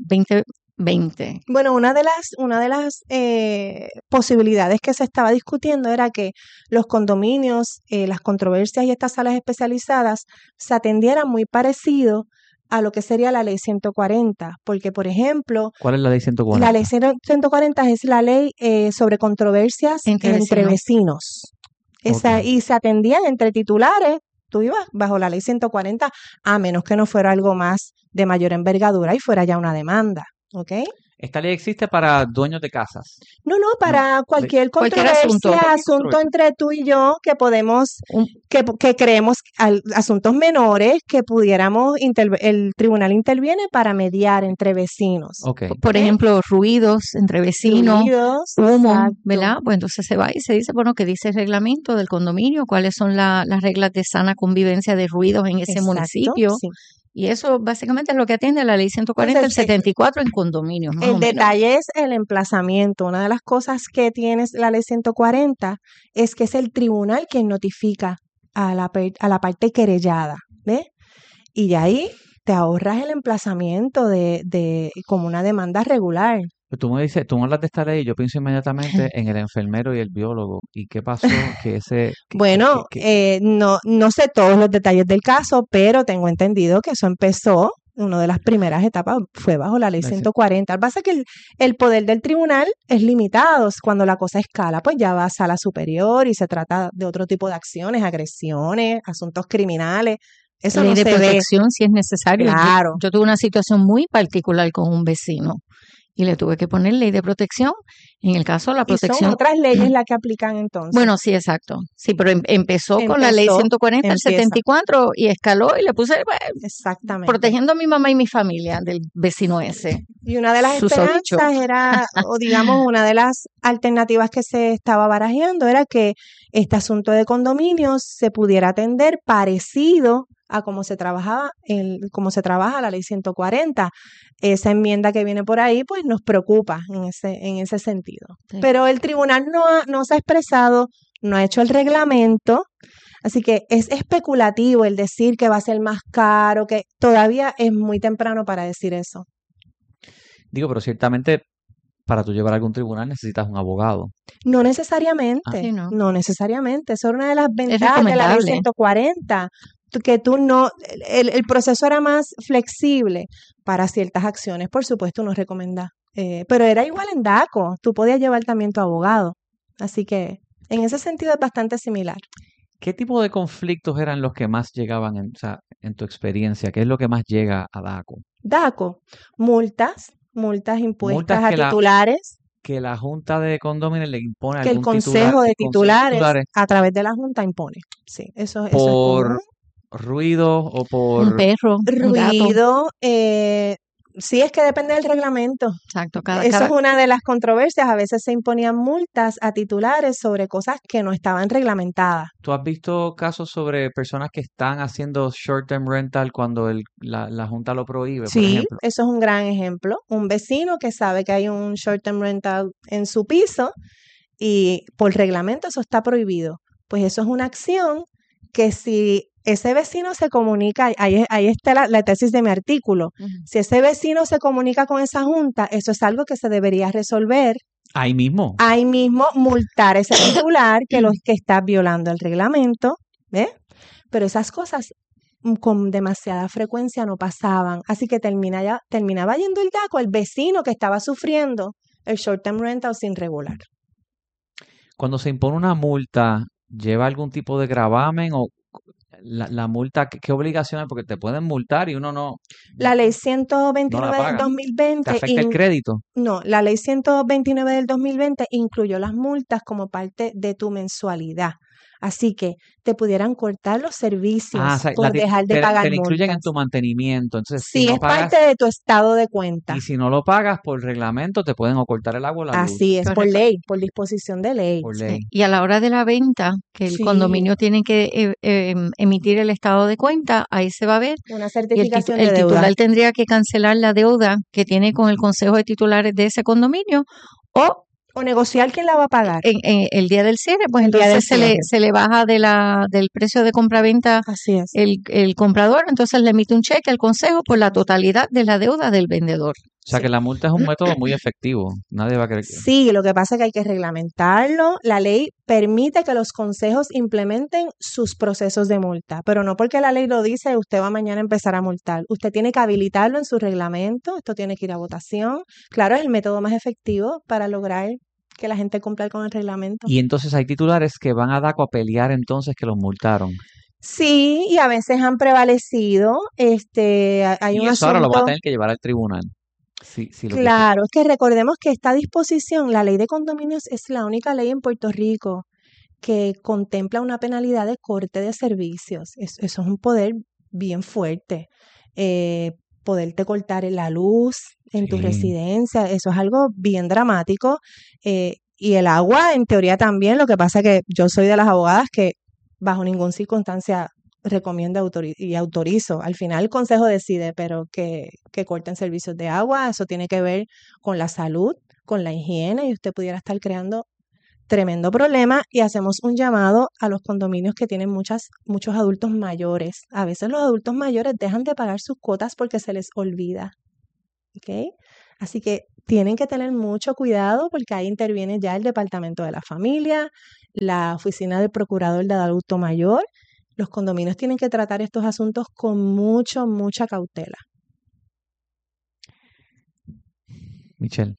2020. Bueno, una de las posibilidades que se estaba discutiendo era que los condominios, las controversias y estas salas especializadas se atendieran muy parecido a lo que sería la ley 140, porque, por ejemplo... ¿Cuál es la ley 140? La ley 140 es la ley sobre controversias entre vecinos. Okay. Y se atendían entre titulares, tú ibas bajo la ley 140, a menos que no fuera algo más de mayor envergadura y fuera ya una demanda, ¿ok? ¿Esta ley existe para dueños de casas? No, cualquier controversia, asunto entre tú y yo que podemos, que creemos asuntos menores que pudiéramos, el tribunal interviene para mediar entre vecinos. Okay. Por ejemplo, ruidos entre vecinos, humo, exacto. ¿Verdad? Pues entonces se va y se dice, bueno, ¿qué dice el reglamento del condominio? ¿Cuáles son las reglas de sana convivencia de ruidos en ese municipio? Sí. Y eso básicamente es lo que atiende la ley 140 del Entonces, 74 en condominios, más o el menos. detalle es el emplazamiento. Una de las cosas que tiene la ley 140 es que es el tribunal quien notifica a la parte querellada, ¿ves? Y de ahí te ahorras el emplazamiento de como una demanda regular. Tú me dices, tú me hablas de esta ley y yo pienso inmediatamente en el enfermero y el biólogo. ¿Y qué pasó? Bueno, no sé todos los detalles del caso, pero tengo entendido que eso empezó, una de las primeras etapas fue bajo la ley 140. Lo que pasa es que el poder del tribunal es limitado. Cuando la cosa escala, pues ya va a sala superior y se trata de otro tipo de acciones, agresiones, asuntos criminales. Eso ley no de se ve. protección si es necesario. Claro. Yo tuve una situación muy particular con un vecino y le tuve que poner ley de protección. En el caso de la Y son protección. otras leyes las que aplican entonces. Bueno, sí, exacto. Sí, pero empezó con la ley 140 del 74 y escaló y le puse exactamente protegiendo a mi mamá y mi familia del vecino ese. Y una de las Susodicho. esperanzas era, o digamos, una de las alternativas que se estaba barajeando era que este asunto de condominios se pudiera atender parecido a cómo se trabaja la ley 140. Esa enmienda que viene por ahí, pues nos preocupa en ese sentido. Sí. Pero el tribunal no se ha expresado, no ha hecho el reglamento, así que es especulativo el decir que va a ser más caro, que todavía es muy temprano para decir eso. Digo, pero ciertamente para tú llevar a algún tribunal necesitas un abogado. No necesariamente, Sí, no. no necesariamente. Eso es una de las ventajas de la ley recomendable. 140, que el proceso era más flexible para ciertas acciones. Por supuesto, uno recomienda, pero era igual en DACO, tú podías llevar también tu abogado. Así que en ese sentido es bastante similar. ¿Qué tipo de conflictos eran los que más llegaban en tu experiencia? ¿Qué es lo que más llega a DACO? DACO, multas impuestas Multas a titulares, que la Junta de Condóminos le impone a que el algún Consejo de titulares Titulares a través de la Junta impone. Sí, eso es por común. ruido o por Un perro, un gato. Ruido, sí, es que depende del reglamento. Exacto. Eso es una de las controversias. A veces se imponían multas a titulares sobre cosas que no estaban reglamentadas. ¿Tú has visto casos sobre personas que están haciendo short-term rental cuando la Junta lo prohíbe, por Sí, ejemplo? eso es un gran ejemplo. Un vecino que sabe que hay un short-term rental en su piso y por reglamento eso está prohibido. Pues eso es una acción que si ese vecino se comunica, ahí está la tesis de mi artículo, si ese vecino se comunica con esa junta, eso es algo que se debería resolver. Ahí mismo. Ahí mismo multar a ese titular que está violando el reglamento, ¿ves? Pero esas cosas con demasiada frecuencia no pasaban, así que terminaba yendo el DACO al vecino que estaba sufriendo el short-term rental sin regular. Cuando se impone una multa, ¿lleva algún tipo de gravamen o la multa, qué obligaciones? Porque te pueden multar y uno no La ley la 129 del paga. 2020 ¿Te afecta el crédito? No, la ley 129 del 2020 incluyó las multas como parte de tu mensualidad. Así que te pudieran cortar los servicios O sea, por dejar de pagar te la incluyen en multas. tu mantenimiento. Entonces, Sí, si no es pagas, parte de tu estado de cuenta. y si no lo pagas por reglamento, te pueden o cortar el agua o la luz. Así es, por Correcto. ley, por disposición de ley. Por Sí. ley. Y a la hora de la venta, que el Sí. condominio tiene que emitir el estado de cuenta, ahí se va a ver. Una Y certificación el de deuda. titular tendría que cancelar la deuda que tiene con el consejo de titulares de ese condominio O negociar quién la va a pagar. en el día del cierre, pues El día entonces del cierre. se le baja del precio de compraventa Así es. el comprador, entonces le emite un cheque al consejo por la totalidad de la deuda del vendedor. O sea, que la multa es un método muy efectivo. Nadie va a creer que... Sí, lo que pasa es que hay que reglamentarlo. La ley permite que los consejos implementen sus procesos de multa, pero no porque la ley lo dice, usted va mañana a empezar a multar. Usted tiene que habilitarlo en su reglamento, esto tiene que ir a votación. Claro, es el método más efectivo para lograr que la gente cumpla con el reglamento. Y entonces hay titulares que van a DACO a pelear entonces que los multaron. Sí, y a veces han prevalecido. Hay Y un eso ahora lo va a asunto. tener que llevar al tribunal. Sí, lo que Claro, es que recordemos que esta disposición, la ley de condominios, es la única ley en Puerto Rico que contempla una penalidad de corte de servicios. Eso es un poder bien fuerte. Poderte cortar la luz en tu Sí. residencia, eso es algo bien dramático. Y el agua, en teoría también, lo que pasa es que yo soy de las abogadas que bajo ninguna circunstancia recomiendo y autorizo. Al final el consejo decide, pero que corten servicios de agua, eso tiene que ver con la salud, con la higiene, y usted pudiera estar creando tremendo problema. Y hacemos un llamado a los condominios que tienen muchos adultos mayores. A veces los adultos mayores dejan de pagar sus cuotas porque se les olvida. ¿Ok? Así que tienen que tener mucho cuidado porque ahí interviene ya el Departamento de la Familia, la Oficina del Procurador del Adulto Mayor. Los condominios tienen que tratar estos asuntos con mucha cautela. Michelle.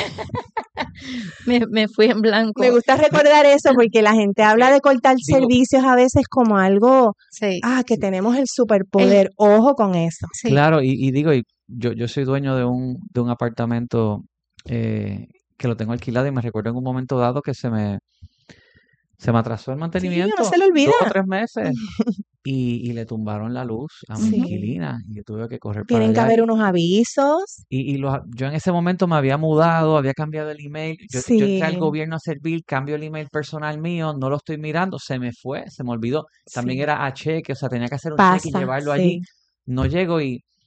Me fui en blanco. Me gusta recordar eso porque la gente habla de cortar servicios a veces como algo, que tenemos el superpoder. Ojo con eso. Sí. Claro, y digo, yo soy dueño de un apartamento que lo tengo alquilado y me recuerdo en un momento dado que se me atrasó el mantenimiento. Sí, no se le olvida. 2 o 3 meses. Y le tumbaron la luz a mi inquilina y yo tuve que correr para Tienen que allá. haber unos avisos. Yo en ese momento me había mudado, había cambiado el email. Yo entré al gobierno a servir, cambio el email personal mío, no lo estoy mirando, se me fue, se me olvidó. También era a cheque, o sea, tenía que hacer un cheque y llevarlo allí. No llego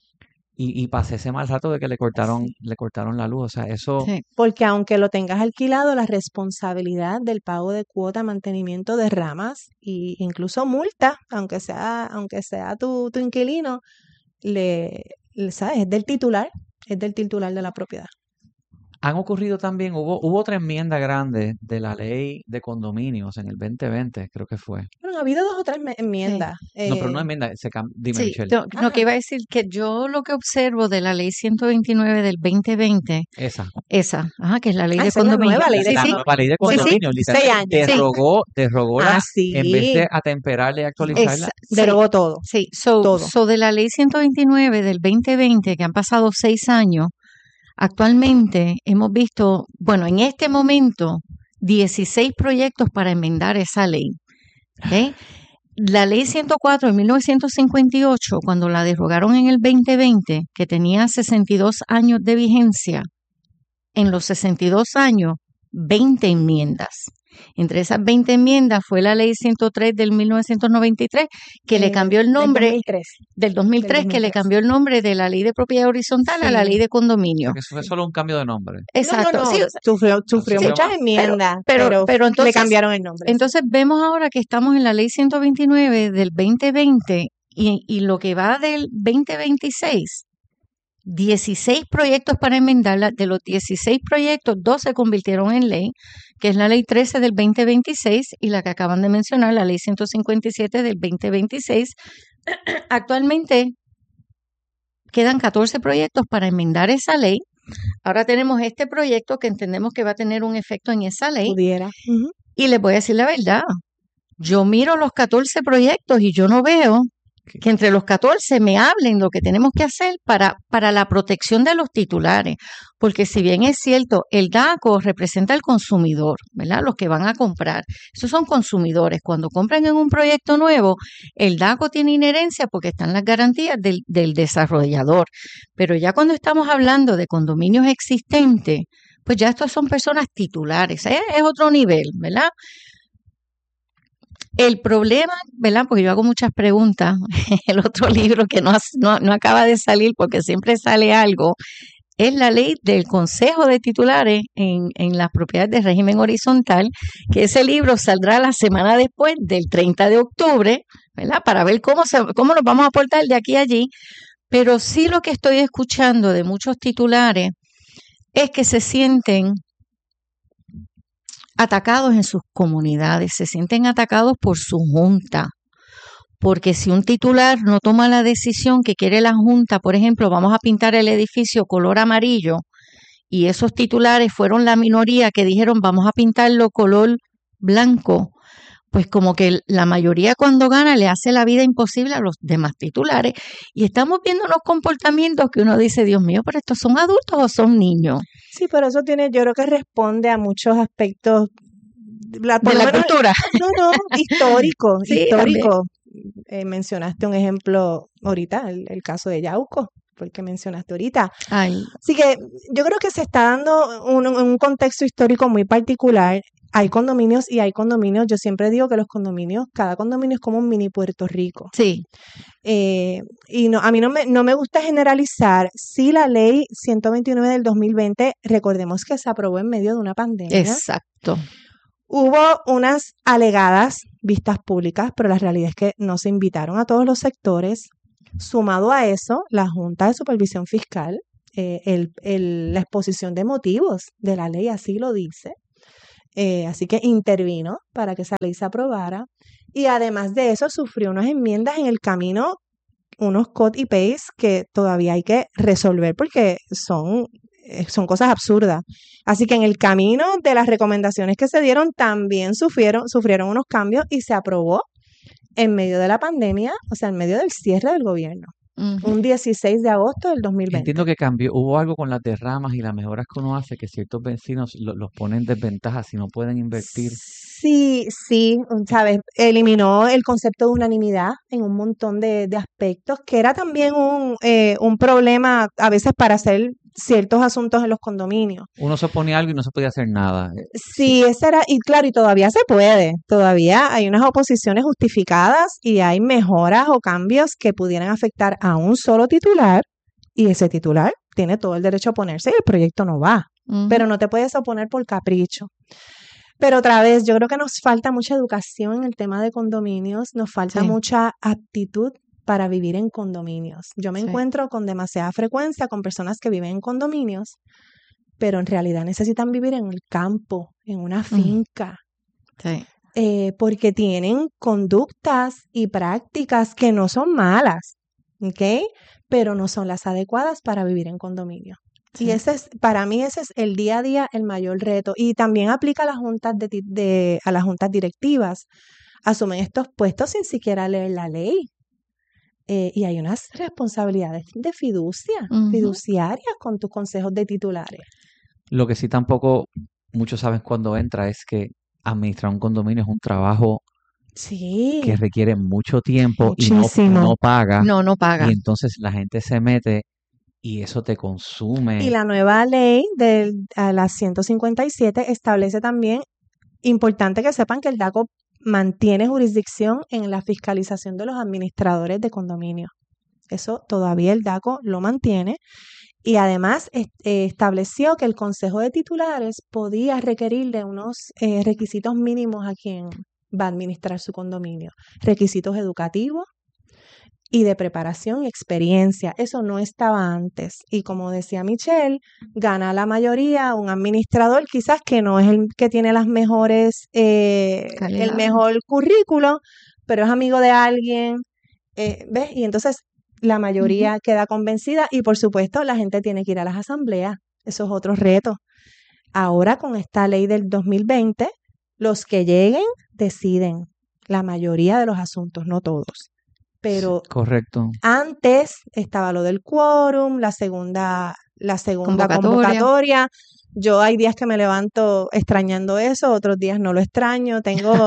y pasé ese mal rato de que le cortaron la luz, o sea, eso... Sí, porque aunque lo tengas alquilado, la responsabilidad del pago de cuota, mantenimiento de ramas e incluso multa, aunque sea tu inquilino, ¿sabes? Es del titular de la propiedad. Han ocurrido también, hubo otra enmienda grande de la ley de condominios en el 2020, creo que fue. Bueno, ha habido 2 o 3 enmiendas. No, pero no enmienda, dime, Sí, Michelle. no, que iba a decir que yo lo que observo de la ley 129 del 2020, Esa, que es la ley de esa es la condominio. nueva ley de la nueva ley de condominios, literalmente 6 años. derogó sí. en vez de atemperarla y actualizarla. Derogó todo. Sí, todo. de la ley 129 del 2020, que han pasado 6 años, actualmente hemos visto, bueno, en este momento, 16 proyectos para enmendar esa ley. ¿Okay? La ley 104 de 1958, cuando la derogaron en el 2020, que tenía 62 años de vigencia, en los 62 años, 20 enmiendas. Entre esas 20 enmiendas fue la ley 103 del 1993, que le cambió el nombre del 2003, que le cambió el nombre de la ley de propiedad horizontal a la ley de condominio. Porque eso fue solo un cambio de nombre. Exacto. No. Sí, Sufrió muchas enmiendas, pero entonces, le cambiaron el nombre. Entonces vemos ahora que estamos en la ley 129 del 2020 y lo que va del 2026. 16 proyectos para enmendarla. De los 16 proyectos, 2 se convirtieron en ley, que es la ley 13 del 2026 y la que acaban de mencionar, la ley 157 del 2026. Actualmente quedan 14 proyectos para enmendar esa ley. Ahora tenemos este proyecto que entendemos que va a tener un efecto en esa ley. Pudiera. Y les voy a decir la verdad. Yo miro los 14 proyectos y yo no veo que entre los 14 me hablen lo que tenemos que hacer para la protección de los titulares, porque si bien es cierto, el DACO representa al consumidor, ¿verdad? Los que van a comprar, esos son consumidores. Cuando compran en un proyecto nuevo, el DACO tiene inherencia porque están las garantías del desarrollador, pero ya cuando estamos hablando de condominios existentes, pues ya estos son personas titulares, es otro nivel, ¿verdad? El problema, ¿verdad? Porque yo hago muchas preguntas, el otro libro que no acaba de salir porque siempre sale algo, es la ley del Consejo de Titulares en las propiedades de régimen horizontal, que ese libro saldrá la semana después del 30 de octubre, ¿verdad? Para ver cómo nos vamos a portar de aquí a allí. Pero sí lo que estoy escuchando de muchos titulares es que se sienten atacados en sus comunidades, se sienten atacados por su junta, porque si un titular no toma la decisión que quiere la junta, por ejemplo, vamos a pintar el edificio color amarillo, y esos titulares fueron la minoría que dijeron vamos a pintarlo color blanco, pues como que la mayoría cuando gana le hace la vida imposible a los demás titulares, y estamos viendo unos comportamientos que uno dice, Dios mío, pero ¿estos son adultos o son niños? Sí, pero eso yo creo que responde a muchos aspectos de la cultura. No, histórico. Sí, histórico. Mencionaste un ejemplo ahorita, el caso de Yauco, porque mencionaste ahorita. Ay. Así que yo creo que se está dando un contexto histórico muy particular. hay condominios y hay condominios. Yo siempre digo que los condominios, cada condominio es como un mini Puerto Rico. Sí. Y a mí no me gusta generalizar. Sí, la ley 129 del 2020, recordemos que se aprobó en medio de una pandemia. Exacto. Hubo unas alegadas vistas públicas, pero la realidad es que no se invitaron a todos los sectores. Sumado a eso, la Junta de Supervisión Fiscal, la exposición de motivos de la ley así lo dice. Así que intervino para que esa ley se aprobara. Y además de eso, sufrió unas enmiendas en el camino, unos cut y paste que todavía hay que resolver porque son cosas absurdas. Así que en el camino de las recomendaciones que se dieron también sufrieron unos cambios y se aprobó en medio de la pandemia, o sea, en medio del cierre del gobierno. Un 16 de agosto del 2020. Entiendo que cambió, hubo algo con las derramas y las mejoras que uno hace que ciertos vecinos los ponen en desventaja si no pueden invertir. Sí, sabes, eliminó el concepto de unanimidad en un montón de aspectos, que era también un problema a veces para hacer ciertos asuntos en los condominios. Uno se oponía a algo y no se podía hacer nada. Sí, ese era, y claro, y todavía se puede, todavía hay unas oposiciones justificadas y hay mejoras o cambios que pudieran afectar a un solo titular, y ese titular tiene todo el derecho a oponerse y el proyecto no va, pero no te puedes oponer por capricho. Pero otra vez, yo creo que nos falta mucha educación en el tema de condominios, nos falta mucha aptitud para vivir en condominios. Yo me encuentro con demasiada frecuencia con personas que viven en condominios, pero en realidad necesitan vivir en el campo, en una finca, porque tienen conductas y prácticas que no son malas, ¿ok? Pero no son las adecuadas para vivir en condominio. Y para mí ese es el día a día el mayor reto. Y también aplica a las juntas a las juntas directivas. Asumen estos puestos sin siquiera leer la ley. Y hay unas responsabilidades de fiduciarias con tus consejos de titulares. Lo que sí tampoco muchos saben cuando entra es que administrar un condominio es un trabajo que requiere mucho tiempo y no paga. No paga. Y entonces la gente se mete y eso te consume. Y la nueva ley a la 157 establece también, importante que sepan que el DACO mantiene jurisdicción en la fiscalización de los administradores de condominio. Eso todavía el DACO lo mantiene. Y además estableció que el Consejo de Titulares podía requerir de unos requisitos mínimos a quien va a administrar su condominio. Requisitos educativos y de preparación y experiencia. Eso no estaba antes. Y como decía Michelle, gana la mayoría un administrador quizás que no es el que tiene las mejores, el mejor currículo, pero es amigo de alguien, ¿ves? Y entonces la mayoría queda convencida y por supuesto la gente tiene que ir a las asambleas. Eso es otro reto. Ahora con esta ley del 2020, los que lleguen deciden la mayoría de los asuntos, no todos. Pero correcto. Antes estaba lo del quórum, la segunda convocatoria. Yo hay días que me levanto extrañando eso, otros días no lo extraño,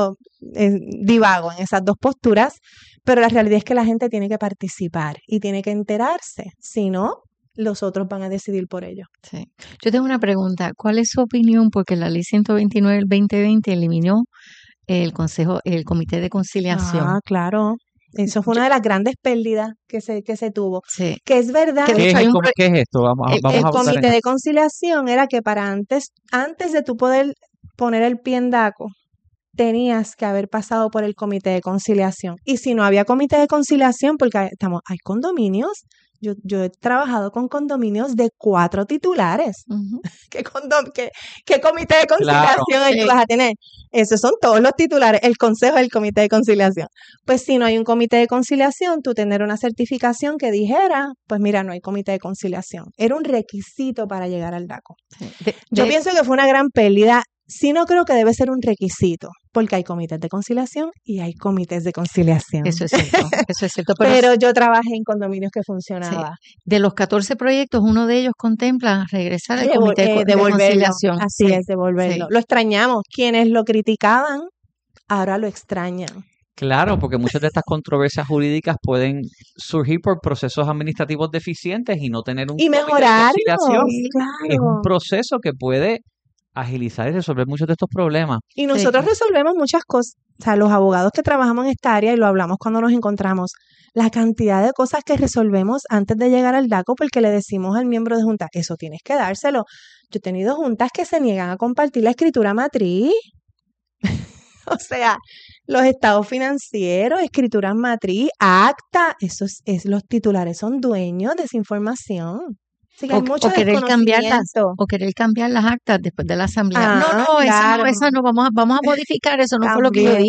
divago en esas dos posturas, pero la realidad es que la gente tiene que participar y tiene que enterarse, si no, los otros van a decidir por ello. Sí. Yo tengo una pregunta, ¿cuál es su opinión? Porque la ley 129 del 2020 eliminó el comité de conciliación. Ah, claro. Eso fue una de las grandes pérdidas que se tuvo. Sí. Que es verdad. ¿Qué es esto? Vamos el a comité de conciliación era que para antes de tú poder poner el pie en DACO, tenías que haber pasado por el comité de conciliación. Y si no había comité de conciliación, porque hay condominios, yo he trabajado con condominios de 4 titulares. ¿Qué comité de conciliación ellos vas a tener? Esos son todos los titulares, el consejo del comité de conciliación. Pues si no hay un comité de conciliación, tú tener una certificación que dijera, pues mira, no hay comité de conciliación. Era un requisito para llegar al DACO. Yo pienso que fue una gran pérdida. Sí, no creo que debe ser un requisito, porque hay comités de conciliación y hay comités de conciliación. Eso es cierto. Pero yo trabajé en condominios que funcionaba. Sí. De los 14 proyectos, uno de ellos contempla regresar al comité de conciliación. Así es, devolverlo. Lo extrañamos. Quienes lo criticaban, ahora lo extrañan. Claro, porque muchas de estas controversias jurídicas pueden surgir por procesos administrativos deficientes y no tener un y mejorar comité de conciliación. Claro. Es un proceso que puede agilizar y resolver muchos de estos problemas. Y nosotros resolvemos muchas cosas, o sea, los abogados que trabajamos en esta área, y lo hablamos cuando nos encontramos, la cantidad de cosas que resolvemos antes de llegar al DACO, porque le decimos al miembro de junta, eso tienes que dárselo. Yo he tenido juntas que se niegan a compartir la escritura matriz. O sea, los estados financieros, escrituras matriz, acta, los titulares son dueños de esa información. Así que hay mucho querer desconocimiento. querer cambiar las actas después de la asamblea. No, claro. esa no, vamos a modificar eso, no fue lo que yo dije.